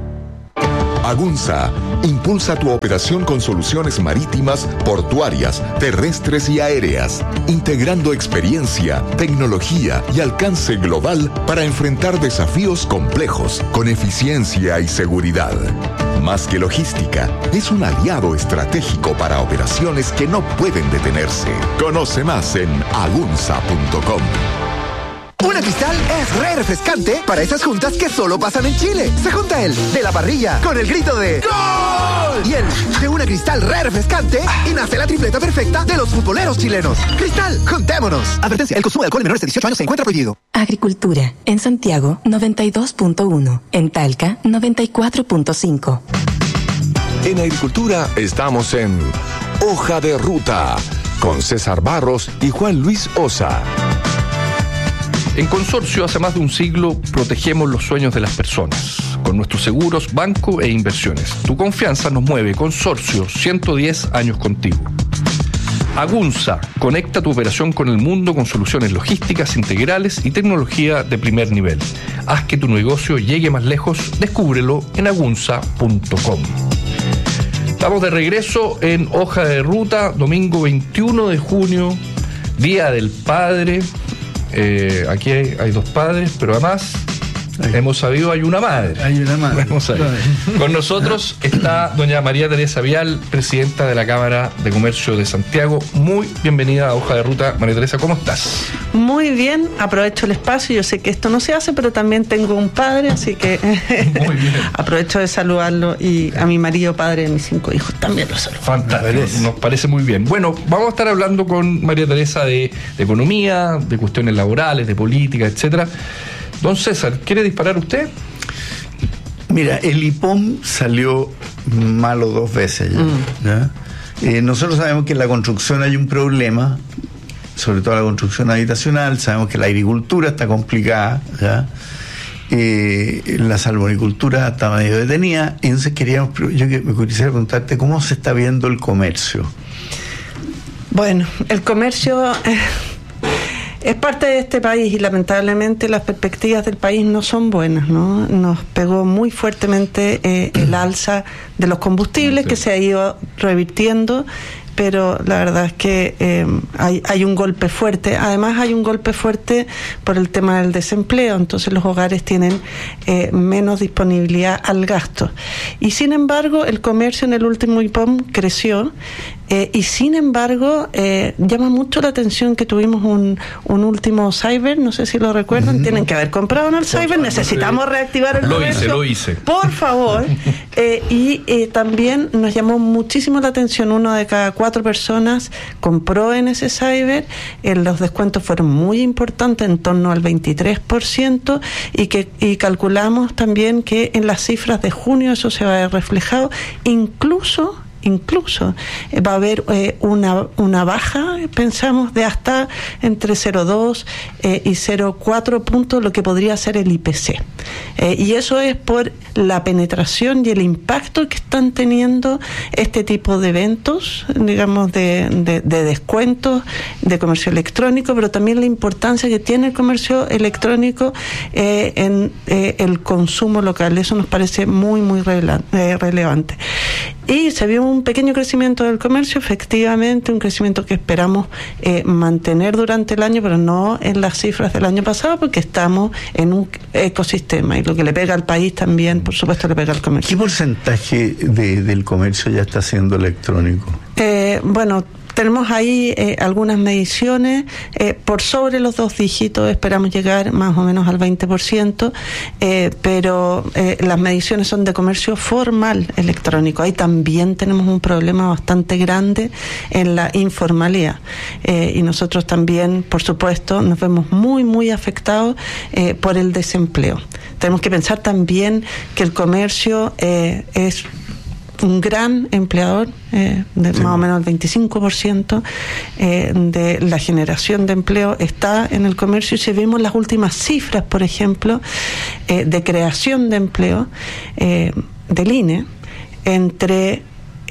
Agunza impulsa tu operación con soluciones marítimas, portuarias, terrestres y aéreas, integrando experiencia, tecnología y alcance global para enfrentar desafíos complejos con eficiencia y seguridad. Más que logística, es un aliado estratégico para operaciones que no pueden detenerse. Conoce más en agunza punto com. Una Cristal es re refrescante para esas juntas que solo pasan en Chile. Se junta el de la parrilla con el grito de ¡Gol! Y el de una Cristal re refrescante y nace la tripleta perfecta de los futboleros chilenos. Cristal, juntémonos. Advertencia, el consumo de alcohol en menores de dieciocho años se encuentra prohibido. Agricultura. En Santiago, noventa y dos punto uno. En Talca, noventa y cuatro punto cinco. En Agricultura estamos en Hoja de Ruta con César Barros y Juan Luis Osa. En Consorcio, hace más de un siglo, protegemos los sueños de las personas con nuestros seguros, banco e inversiones. Tu confianza nos mueve. Consorcio, ciento diez años contigo. Agunza, conecta tu operación con el mundo con soluciones logísticas integrales y tecnología de primer nivel. Haz que tu negocio llegue más lejos. Descúbrelo en agunza punto com. Estamos de regreso en Hoja de Ruta, domingo veintiuno de junio, Día del Padre. Eh, aquí hay, hay dos padres, pero además Ahí. hemos sabido hay una madre. Hay una madre. Vamos a ver. Con nosotros está doña María Teresa Vial, presidenta de la Cámara de Comercio de Santiago. Muy bienvenida a Hoja de Ruta. María Teresa, ¿cómo estás? Muy bien, aprovecho el espacio. Yo sé que esto no se hace, pero también tengo un padre, así que Muy bien. aprovecho de saludarlo, y a mi marido, padre de mis cinco hijos, también lo saludo. Fantástico, nos parece muy bien. Bueno, vamos a estar hablando con María Teresa de, de economía, de cuestiones laborales, de política, etcétera. Don César, ¿quiere disparar usted? Mira, el I P O M salió malo dos veces ya. Mm. ¿ya? Eh, nosotros sabemos que en la construcción hay un problema, sobre todo la construcción habitacional. Sabemos que la agricultura está complicada, ¿ya? Eh, la salmonicultura está medio detenida. Entonces queríamos, yo me quisiera preguntarte cómo se está viendo el comercio. Bueno, el comercio eh, es parte de este país y lamentablemente las perspectivas del país no son buenas, ¿no? Nos pegó muy fuertemente eh, el alza de los combustibles, sí, que se ha ido revirtiendo, pero la verdad es que eh, hay, hay un golpe fuerte. Además hay un golpe fuerte por el tema del desempleo, entonces los hogares tienen eh, menos disponibilidad al gasto. Y sin embargo, el comercio en el último I P O M creció, eh, y sin embargo, eh, llama mucho la atención que tuvimos un, un último cyber, no sé si lo recuerdan, uh-huh. Tienen que haber comprado en el cyber, necesitamos reactivar el lo comercio. Lo hice, lo hice. Por favor. eh, y eh, también nos llamó muchísimo la atención, uno de cada cuatro personas compró en ese cyber, eh, los descuentos fueron muy importantes, en torno al veintitrés por ciento, y que y calculamos también que en las cifras de junio eso se va a ver reflejado, incluso incluso eh, va a haber eh, una, una baja, pensamos, de hasta entre cero coma dos eh, y cero coma cuatro puntos, lo que podría ser el I P C. Eh, y eso es por la penetración y el impacto que están teniendo este tipo de eventos, digamos, de, de, de descuentos, de comercio electrónico, pero también la importancia que tiene el comercio electrónico eh, en eh, el consumo local. Eso nos parece muy, muy rele- eh, relevante. Y se vio un pequeño crecimiento del comercio, efectivamente, un crecimiento que esperamos eh, mantener durante el año, pero no en las cifras del año pasado, porque estamos en un ecosistema, y lo que le pega al país también, por supuesto, le pega al comercio. ¿Qué porcentaje de, del comercio ya está siendo electrónico? Eh, bueno, tenemos ahí eh, algunas mediciones, eh, por sobre los dos dígitos esperamos llegar más o menos al veinte por ciento, eh, pero eh, las mediciones son de comercio formal electrónico. Ahí también tenemos un problema bastante grande en la informalidad, eh, y nosotros también, por supuesto, nos vemos muy, muy afectados eh, por el desempleo. Tenemos que pensar también que el comercio eh, es un gran empleador, eh, de sí. más o menos el veinticinco por ciento eh, de la generación de empleo está en el comercio. Y si vemos las últimas cifras, por ejemplo, eh, de creación de empleo eh, del I N E, entre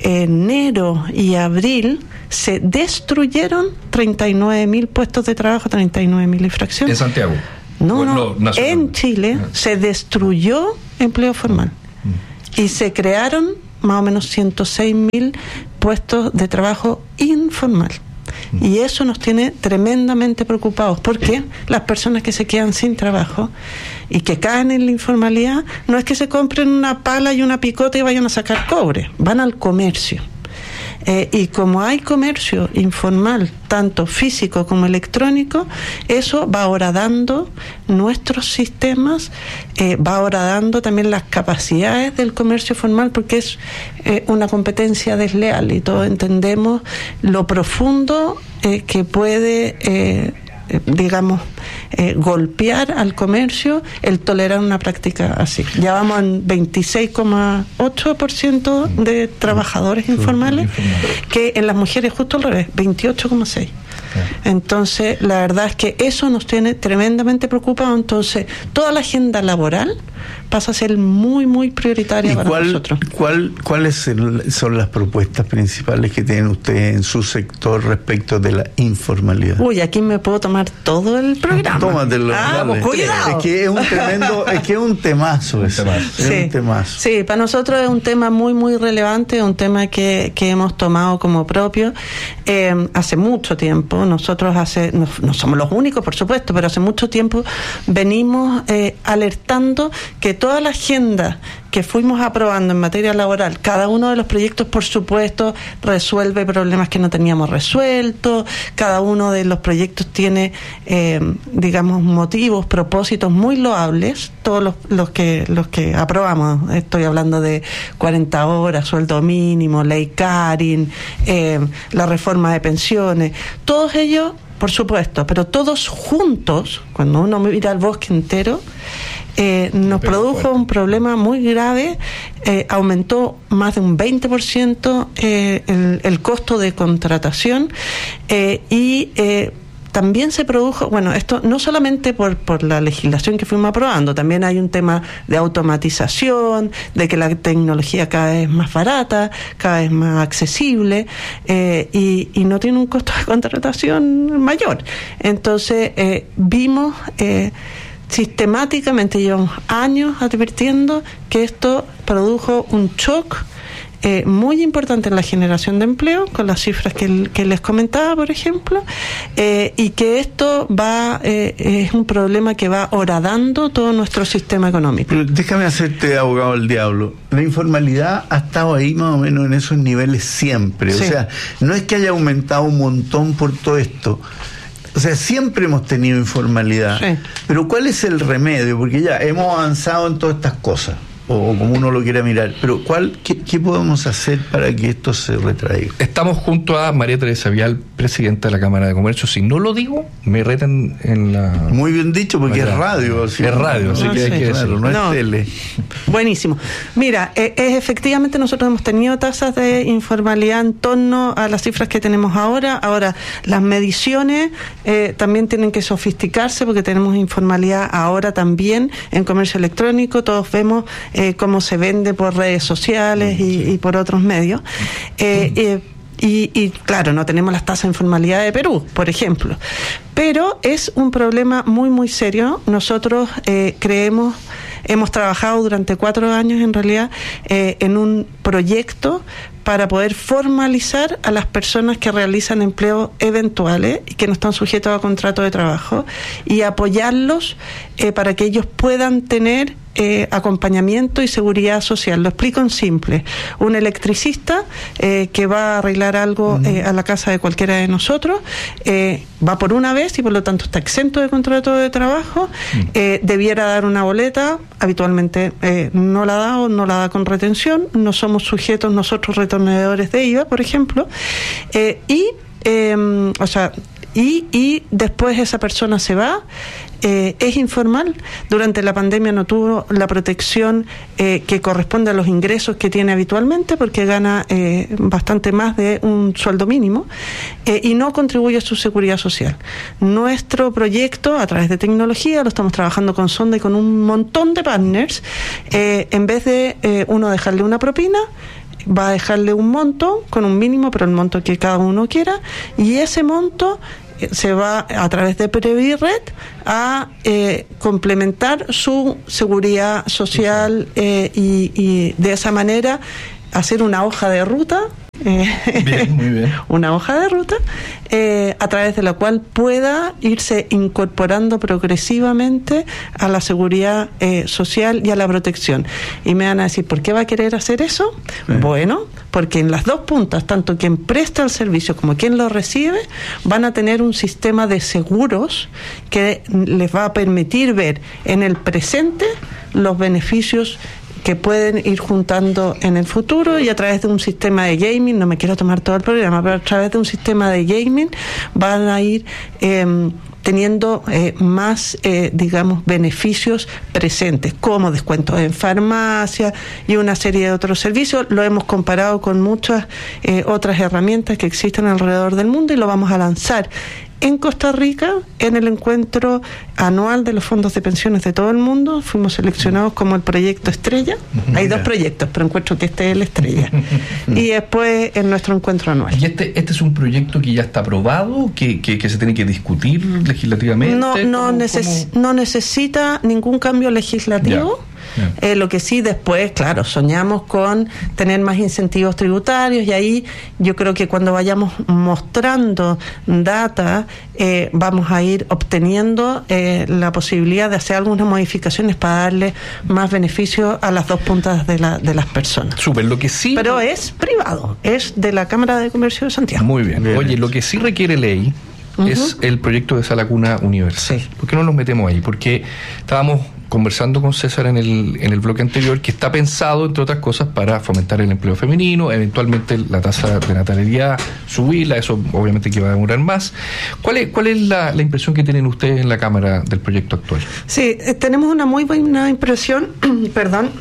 enero y abril se destruyeron treinta y nueve mil puestos de trabajo, treinta y nueve mil infracciones. ¿En Santiago? No, bueno, no, en Chile ah. se destruyó empleo formal mm. y se crearon más o menos ciento seis mil puestos de trabajo informal. Mm. Y eso nos tiene tremendamente preocupados, porque las personas que se quedan sin trabajo y que caen en la informalidad, no es que se compren una pala y una picota y vayan a sacar cobre, van al comercio. Eh, y como hay comercio informal, tanto físico como electrónico, eso va horadando nuestros sistemas, eh, va horadando también las capacidades del comercio formal, porque es eh, una competencia desleal, y todos entendemos lo profundo eh, que puede eh, digamos, eh, golpear al comercio el tolerar una práctica así. Ya vamos en veintiséis coma ocho por ciento de trabajadores informales, que en las mujeres justo al revés, veintiocho coma seis por ciento. Entonces, la verdad es que eso nos tiene tremendamente preocupados. Entonces, toda la agenda laboral pasa a ser muy, muy prioritaria para cuál, nosotros. ¿cuál, ¿Cuáles son las propuestas principales que tienen ustedes en su sector respecto de la informalidad? Uy, aquí me puedo tomar todo el programa. Tómatelo. Ah, pues, cuidado. Es que es un tremendo, es que es un temazo. Es, temazo. es sí, un temazo. Sí, para nosotros es un tema muy, muy relevante, un tema que, que hemos tomado como propio eh, hace mucho tiempo. Nosotros hace, no, no somos los únicos, por supuesto, pero hace mucho tiempo venimos eh, alertando que toda la agenda que fuimos aprobando en materia laboral, cada uno de los proyectos, por supuesto, resuelve problemas que no teníamos resueltos, cada uno de los proyectos tiene, eh, digamos, motivos, propósitos muy loables, todos los, los que los que aprobamos, estoy hablando de cuarenta horas, sueldo mínimo, ley Carin, eh, la reforma de pensiones, todos ellos, por supuesto, pero todos juntos, cuando uno mira el bosque entero, Eh, nos produjo un problema muy grave, eh, aumentó más de un veinte por ciento eh, el, el costo de contratación eh, y eh, también se produjo, bueno, esto no solamente por, por la legislación que fuimos aprobando, también hay un tema de automatización, de que la tecnología cada vez es más barata, cada vez más accesible eh, y, y no tiene un costo de contratación mayor. Entonces eh, vimos... Eh, sistemáticamente, llevamos años advirtiendo que esto produjo un shock eh, muy importante en la generación de empleo, con las cifras que, que les comentaba, por ejemplo, eh, y que esto va eh, es un problema que va horadando todo nuestro sistema económico. Pero déjame hacerte abogado del diablo. La informalidad ha estado ahí más o menos en esos niveles siempre. Sí. O sea, no es que haya aumentado un montón por todo esto. O sea, siempre hemos tenido informalidad. Sí. Pero ¿cuál es el remedio? Porque ya hemos avanzado en todas estas cosas. o como uno lo quiera mirar, pero ¿cuál, qué, qué podemos hacer para que esto se retraiga? Estamos junto a María Teresa Vial, presidenta de la Cámara de Comercio. Si no lo digo, me retan en la... Muy bien dicho, porque es radio. Es radio, así no, que sí, hay que claro, decirlo. no, No. es tele. Buenísimo. Mira, eh, eh, efectivamente nosotros hemos tenido tasas de informalidad en torno a las cifras que tenemos ahora. Ahora, las mediciones eh, también tienen que sofisticarse porque tenemos informalidad ahora también en comercio electrónico. Todos vemos eh, cómo se vende por redes sociales y, y por otros medios. Eh, eh, Y, y claro, no tenemos las tasas de informalidad de Perú, por ejemplo. Pero es un problema muy, muy serio. Nosotros eh, creemos, hemos trabajado durante cuatro años en realidad eh, en un proyecto para poder formalizar a las personas que realizan empleos eventuales y que no están sujetos a contrato de trabajo y apoyarlos eh, para que ellos puedan tener eh, acompañamiento y seguridad social. Lo explico en simple. Un electricista eh, que va a arreglar algo eh, a la casa de cualquiera de nosotros eh, va por una vez y por lo tanto está exento de contrato de trabajo, eh, debiera dar una boleta, habitualmente eh, no la da o no la da con retención, no somos sujetos nosotros retornadores de I V A, por ejemplo, eh, y eh, o sea, y, y después esa persona se va, eh, es informal, durante la pandemia no tuvo la protección eh, que corresponde a los ingresos que tiene habitualmente porque gana eh, bastante más de un sueldo mínimo eh, y no contribuye a su seguridad social. Nuestro proyecto a través de tecnología, lo estamos trabajando con Sonda y con un montón de partners, eh, en vez de eh, uno dejarle una propina, va a dejarle un monto con un mínimo, pero el monto que cada uno quiera, y ese monto se va a través de Previred a eh, complementar su seguridad social eh, y, y de esa manera hacer una hoja de ruta. Eh, Bien, muy bien. Una hoja de ruta eh, a través de la cual pueda irse incorporando progresivamente a la seguridad eh, social y a la protección. Y me van a decir, ¿por qué va a querer hacer eso? Sí. Bueno, porque en las dos puntas, tanto quien presta el servicio como quien lo recibe, van a tener un sistema de seguros que les va a permitir ver en el presente los beneficios que pueden ir juntando en el futuro, y a través de un sistema de gaming, no me quiero tomar todo el programa, pero a través de un sistema de gaming van a ir eh, teniendo eh, más, eh, digamos, beneficios presentes, como descuentos en farmacia y una serie de otros servicios. Lo hemos comparado con muchas eh, otras herramientas que existen alrededor del mundo y lo vamos a lanzar en Costa Rica, en el encuentro anual de los fondos de pensiones de todo el mundo. Fuimos seleccionados como el proyecto estrella. Hay dos proyectos, pero encuentro que este es el estrella. Y después en nuestro encuentro anual. ¿Y este este es un proyecto que ya está aprobado, que, que, que se tiene que discutir legislativamente? No, no, ¿Cómo, neces- cómo? no necesita ningún cambio legislativo. Ya. Eh, lo que sí después, claro, soñamos con tener más incentivos tributarios, y ahí yo creo que cuando vayamos mostrando data eh, vamos a ir obteniendo eh, la posibilidad de hacer algunas modificaciones para darle más beneficio a las dos puntas de, la, de las personas. Súper, lo que sí... Pero es privado, es de la Cámara de Comercio de Santiago. Muy bien. bien. Oye, lo que sí requiere ley uh-huh. es el proyecto de Sala Cuna Universal. Sí. ¿Por qué no nos metemos ahí? Porque estábamos conversando con César en el en el bloque anterior, que está pensado, entre otras cosas, para fomentar el empleo femenino, eventualmente la tasa de natalidad, subirla, eso obviamente que va a demorar más. ¿Cuál es, cuál es la, la impresión que tienen ustedes en la Cámara del proyecto actual? Sí, eh, tenemos una muy buena impresión, perdón,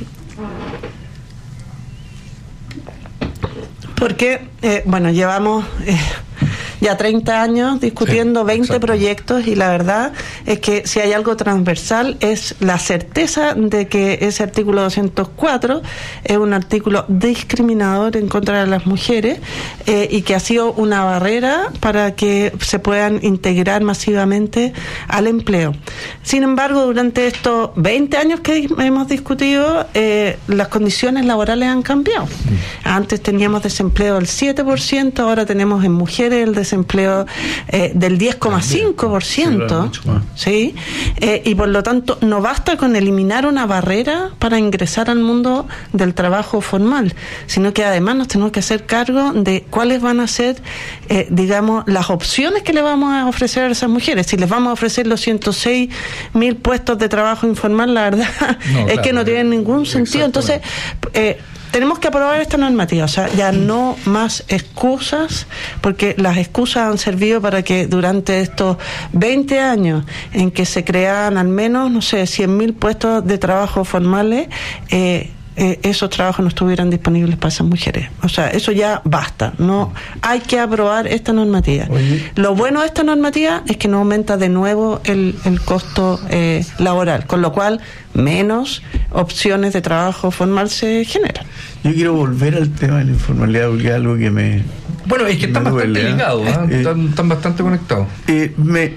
porque, eh, bueno, llevamos... Eh, ya treinta años discutiendo sí, veinte exacto. proyectos, y la verdad es que si hay algo transversal es la certeza de que ese artículo doscientos cuatro es un artículo discriminador en contra de las mujeres eh, y que ha sido una barrera para que se puedan integrar masivamente al empleo. Sin embargo, durante estos veinte años que hemos discutido, eh, las condiciones laborales han cambiado. Antes teníamos desempleo del siete por ciento, ahora tenemos en mujeres el desempleo desempleo eh, del diez coma cinco por ciento, ¿sí? Eh, y por lo tanto no basta con eliminar una barrera para ingresar al mundo del trabajo formal, sino que además nos tenemos que hacer cargo de cuáles van a ser, eh, digamos, las opciones que le vamos a ofrecer a esas mujeres. Si les vamos a ofrecer los ciento seis mil puestos de trabajo informal, la verdad no, es claro, que no tienen ningún sentido. Entonces, eh, tenemos que aprobar esta normativa, o sea, ya no más excusas, porque las excusas han servido para que durante estos veinte años en que se creaban al menos, no sé, cien mil puestos de trabajo formales, eh, eh, esos trabajos no estuvieran disponibles para esas mujeres. O sea, eso ya basta, no hay que aprobar esta normativa. Oye. Lo bueno de esta normativa es que no aumenta de nuevo el, el costo eh, laboral, con lo cual menos opciones de trabajo formal se generan. Yo quiero volver al tema de la informalidad, porque es algo que me... Bueno, es que están bastante ligados, ¿eh? eh, están, están bastante conectados. Eh, me,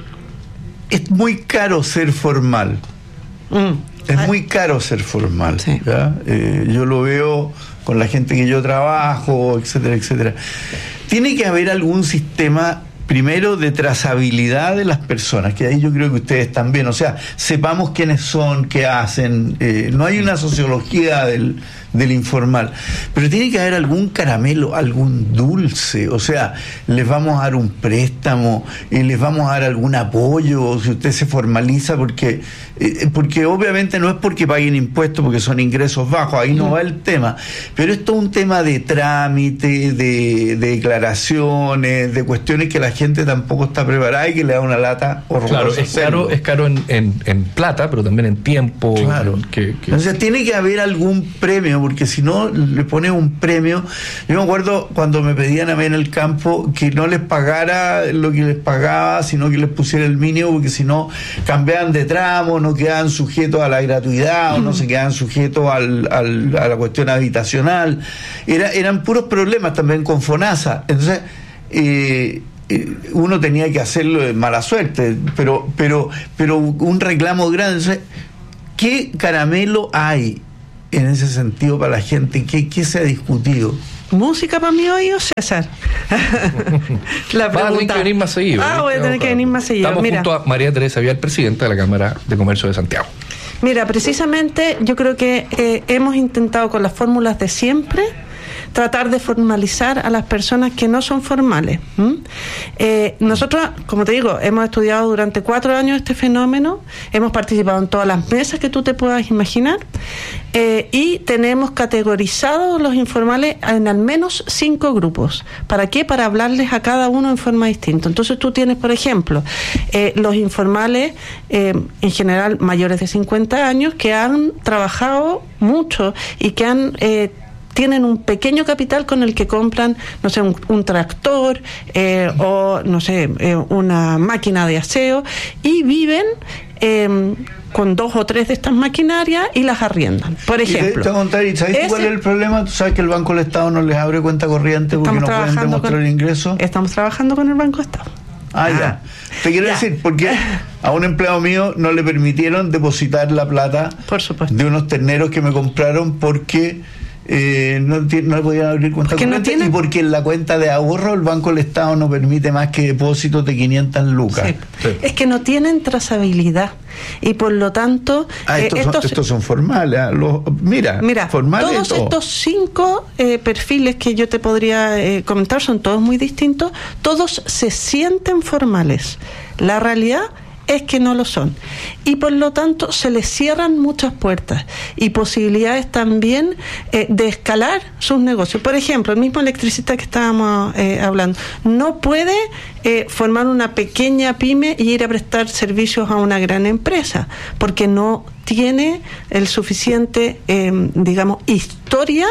es muy caro ser formal. Mm. Es muy caro ser formal. Sí. ¿Ya? Eh, yo lo veo con la gente que yo trabajo, etcétera, etcétera. Tiene que haber algún sistema, primero, de trazabilidad de las personas, que ahí yo creo que ustedes también, o sea, sepamos quiénes son, qué hacen. Eh, no hay una sociología del, del informal, pero tiene que haber algún caramelo, algún dulce, o sea, les vamos a dar un préstamo, y les vamos a dar algún apoyo si usted se formaliza, porque eh, porque obviamente no es porque paguen impuestos, porque son ingresos bajos, ahí no va el tema, pero esto es un tema de trámite, de, de declaraciones, de cuestiones que la gente tampoco está preparada y que le da una lata horrorosa. Claro, es caro, es caro en, en, en plata, pero también en tiempo. Claro. Que, que... Entonces tiene que haber algún premio, porque si no le pones un premio. Yo me acuerdo cuando me pedían a mí en el campo que no les pagara lo que les pagaba, sino que les pusiera el mínimo, porque si no cambiaban de tramo, no quedaban sujetos a la gratuidad, o no se quedaban sujetos al, al, a la cuestión habitacional. Era, eran puros problemas también con FONASA. Entonces, eh, uno tenía que hacerlo de mala suerte, pero pero pero un reclamo grande. Entonces, ¿qué caramelo hay en ese sentido para la gente? ¿Qué, qué se ha discutido? Música para mí hoy, César. La pregunta. Va a tener que venir más seguido. Ah, voy a tener que venir más seguido. Estamos Mira. junto a María Teresa Vial, presidenta de la Cámara de Comercio de Santiago. Mira, precisamente yo creo que eh, hemos intentado con las fórmulas de siempre tratar de formalizar a las personas que no son formales. ¿Mm? Eh, nosotros, como te digo, hemos estudiado durante cuatro años este fenómeno, hemos participado en todas las mesas que tú te puedas imaginar, eh, y tenemos categorizados los informales en al menos cinco grupos. ¿Para qué? Para hablarles a cada uno en forma distinta. Entonces tú tienes, por ejemplo, eh, los informales, eh, en general mayores de cincuenta años, que han trabajado mucho y que han... Eh, tienen un pequeño capital con el que compran, no sé, un, un tractor eh, o, no sé, eh, una máquina de aseo, y viven eh, con dos o tres de estas maquinarias y las arriendan, por ejemplo. Y te, te contar, ¿sabes ese, cuál es el problema? ¿Tú sabes que el Banco del Estado no les abre cuenta corriente porque no pueden demostrar el ingreso? Estamos trabajando con el Banco del Estado. Ah, ah, ya. Te quiero ya. decir, porque a un empleado mío no le permitieron depositar la plata por supuesto. de unos terneros que me compraron porque... Eh, no, no le podían abrir cuenta corriente, no tiene... y porque en la cuenta de ahorro el Banco del Estado no permite más que depósitos de quinientas lucas. Sí. Sí. Es que no tienen trazabilidad y por lo tanto ah, estos, eh, estos, son, estos son formales. ¿eh? Los, mira, mira formales todos todo. Estos cinco eh, perfiles que yo te podría eh, comentar son todos muy distintos, todos se sienten formales. La realidad es que no lo son, y por lo tanto se les cierran muchas puertas y posibilidades también eh, de escalar sus negocios. Por ejemplo, el mismo electricista que estábamos eh, hablando no puede eh, formar una pequeña pyme y ir a prestar servicios a una gran empresa porque no tiene el suficiente eh, digamos historia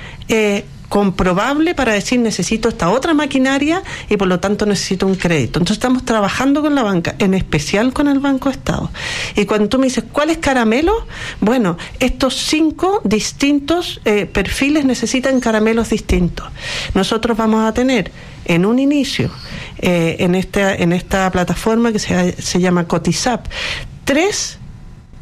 eh, comprobable para decir necesito esta otra maquinaria y por lo tanto necesito un crédito. Entonces estamos trabajando con la banca, en especial con el Banco Estado. Y cuando tú me dices, ¿cuál es caramelo? Bueno, estos cinco distintos eh, perfiles necesitan caramelos distintos. Nosotros vamos a tener en un inicio, eh, en esta en esta plataforma que se, se llama Cotizap, tres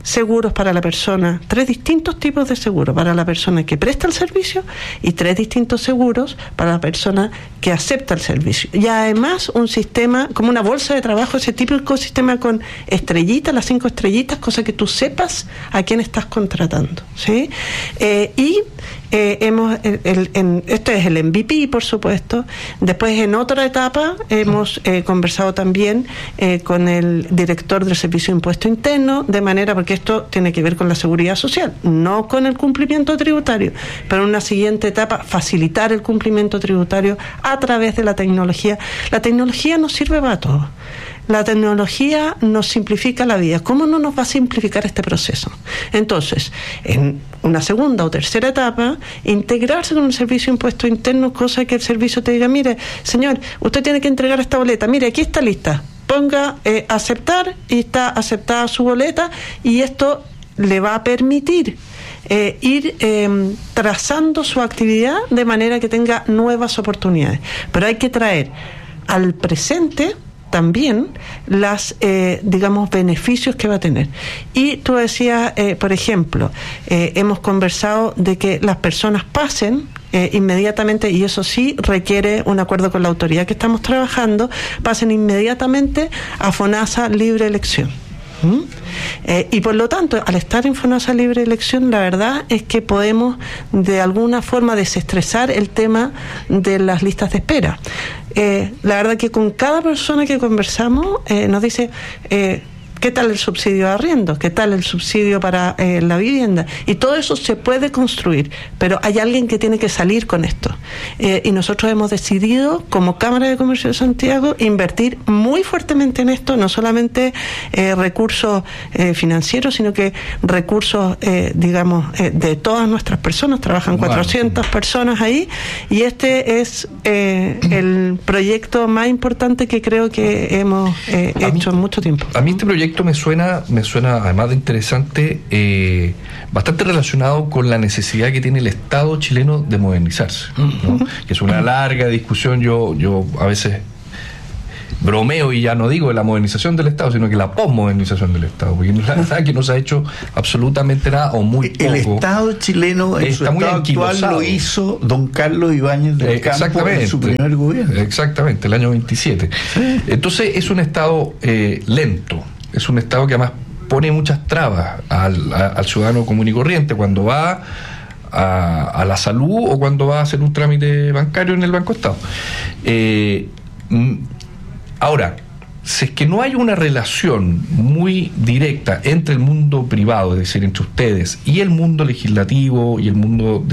seguros para la persona, tres distintos tipos de seguros para la persona que presta el servicio y tres distintos seguros para la persona que acepta el servicio. Y además un sistema, como una bolsa de trabajo, ese típico sistema con estrellitas, las cinco estrellitas, cosa que tú sepas a quién estás contratando, ¿sí? Eh, y eh, hemos, el, el, en, esto es el M V P, por supuesto. Después, en otra etapa, hemos eh, conversado también eh, con el director del Servicio de Impuesto Interno, de manera, porque esto tiene que ver con la seguridad social, no con el cumplimiento tributario, pero en una siguiente etapa, facilitar el cumplimiento tributario a través de la tecnología. La tecnología nos sirve para todo. La tecnología nos simplifica la vida. ¿Cómo no nos va a simplificar este proceso? Entonces, en una segunda o tercera etapa, integrarse con el Servicio de Impuesto Interno, cosa que el servicio te diga, mire, señor, usted tiene que entregar esta boleta, mire, aquí está lista, ponga eh, aceptar, y está aceptada su boleta, y esto le va a permitir eh, ir eh, trazando su actividad de manera que tenga nuevas oportunidades. Pero hay que traer al presente también las, eh, digamos, beneficios que va a tener. Y tú decías, eh, por ejemplo, eh, hemos conversado de que las personas pasen eh, inmediatamente, y eso sí requiere un acuerdo con la autoridad que estamos trabajando, pasen inmediatamente a FONASA Libre Elección. ¿Mm? Eh, y por lo tanto, al estar en FONASA Libre Elección, la verdad es que podemos de alguna forma desestresar el tema de las listas de espera. Eh, la verdad que con cada persona que conversamos eh, nos dice eh, ¿qué tal el subsidio de arriendo? ¿Qué tal el subsidio para eh, la vivienda? Y todo eso se puede construir, pero hay alguien que tiene que salir con esto. Eh, y nosotros hemos decidido, como Cámara de Comercio de Santiago, invertir muy fuertemente en esto, no solamente eh, recursos eh, financieros, sino que recursos, eh, digamos, eh, de todas nuestras personas. Trabajan bueno. cuatrocientas personas ahí, y este es eh, el proyecto más importante que creo que hemos eh, hecho en mucho tiempo. A mí este proyecto me suena, me suena además de interesante, eh, bastante relacionado con la necesidad que tiene el Estado chileno de modernizarse, ¿no? Que es una larga discusión. Yo, yo a veces bromeo y ya no digo de la modernización del Estado, sino que la posmodernización del Estado, porque la verdad es que no se ha hecho absolutamente nada o muy poco. El Estado chileno en su estado actual lo hizo don Carlos Ibáñez del Campo en su primer gobierno. Exactamente, el año veintisiete. Sí. Entonces es un Estado eh, lento. Es un Estado que además pone muchas trabas al, a, al ciudadano común y corriente cuando va a, a la salud o cuando va a hacer un trámite bancario en el Banco Estado. Eh, ahora, si es que no hay una relación muy directa entre el mundo privado, es decir, entre ustedes, y el mundo legislativo y el mundo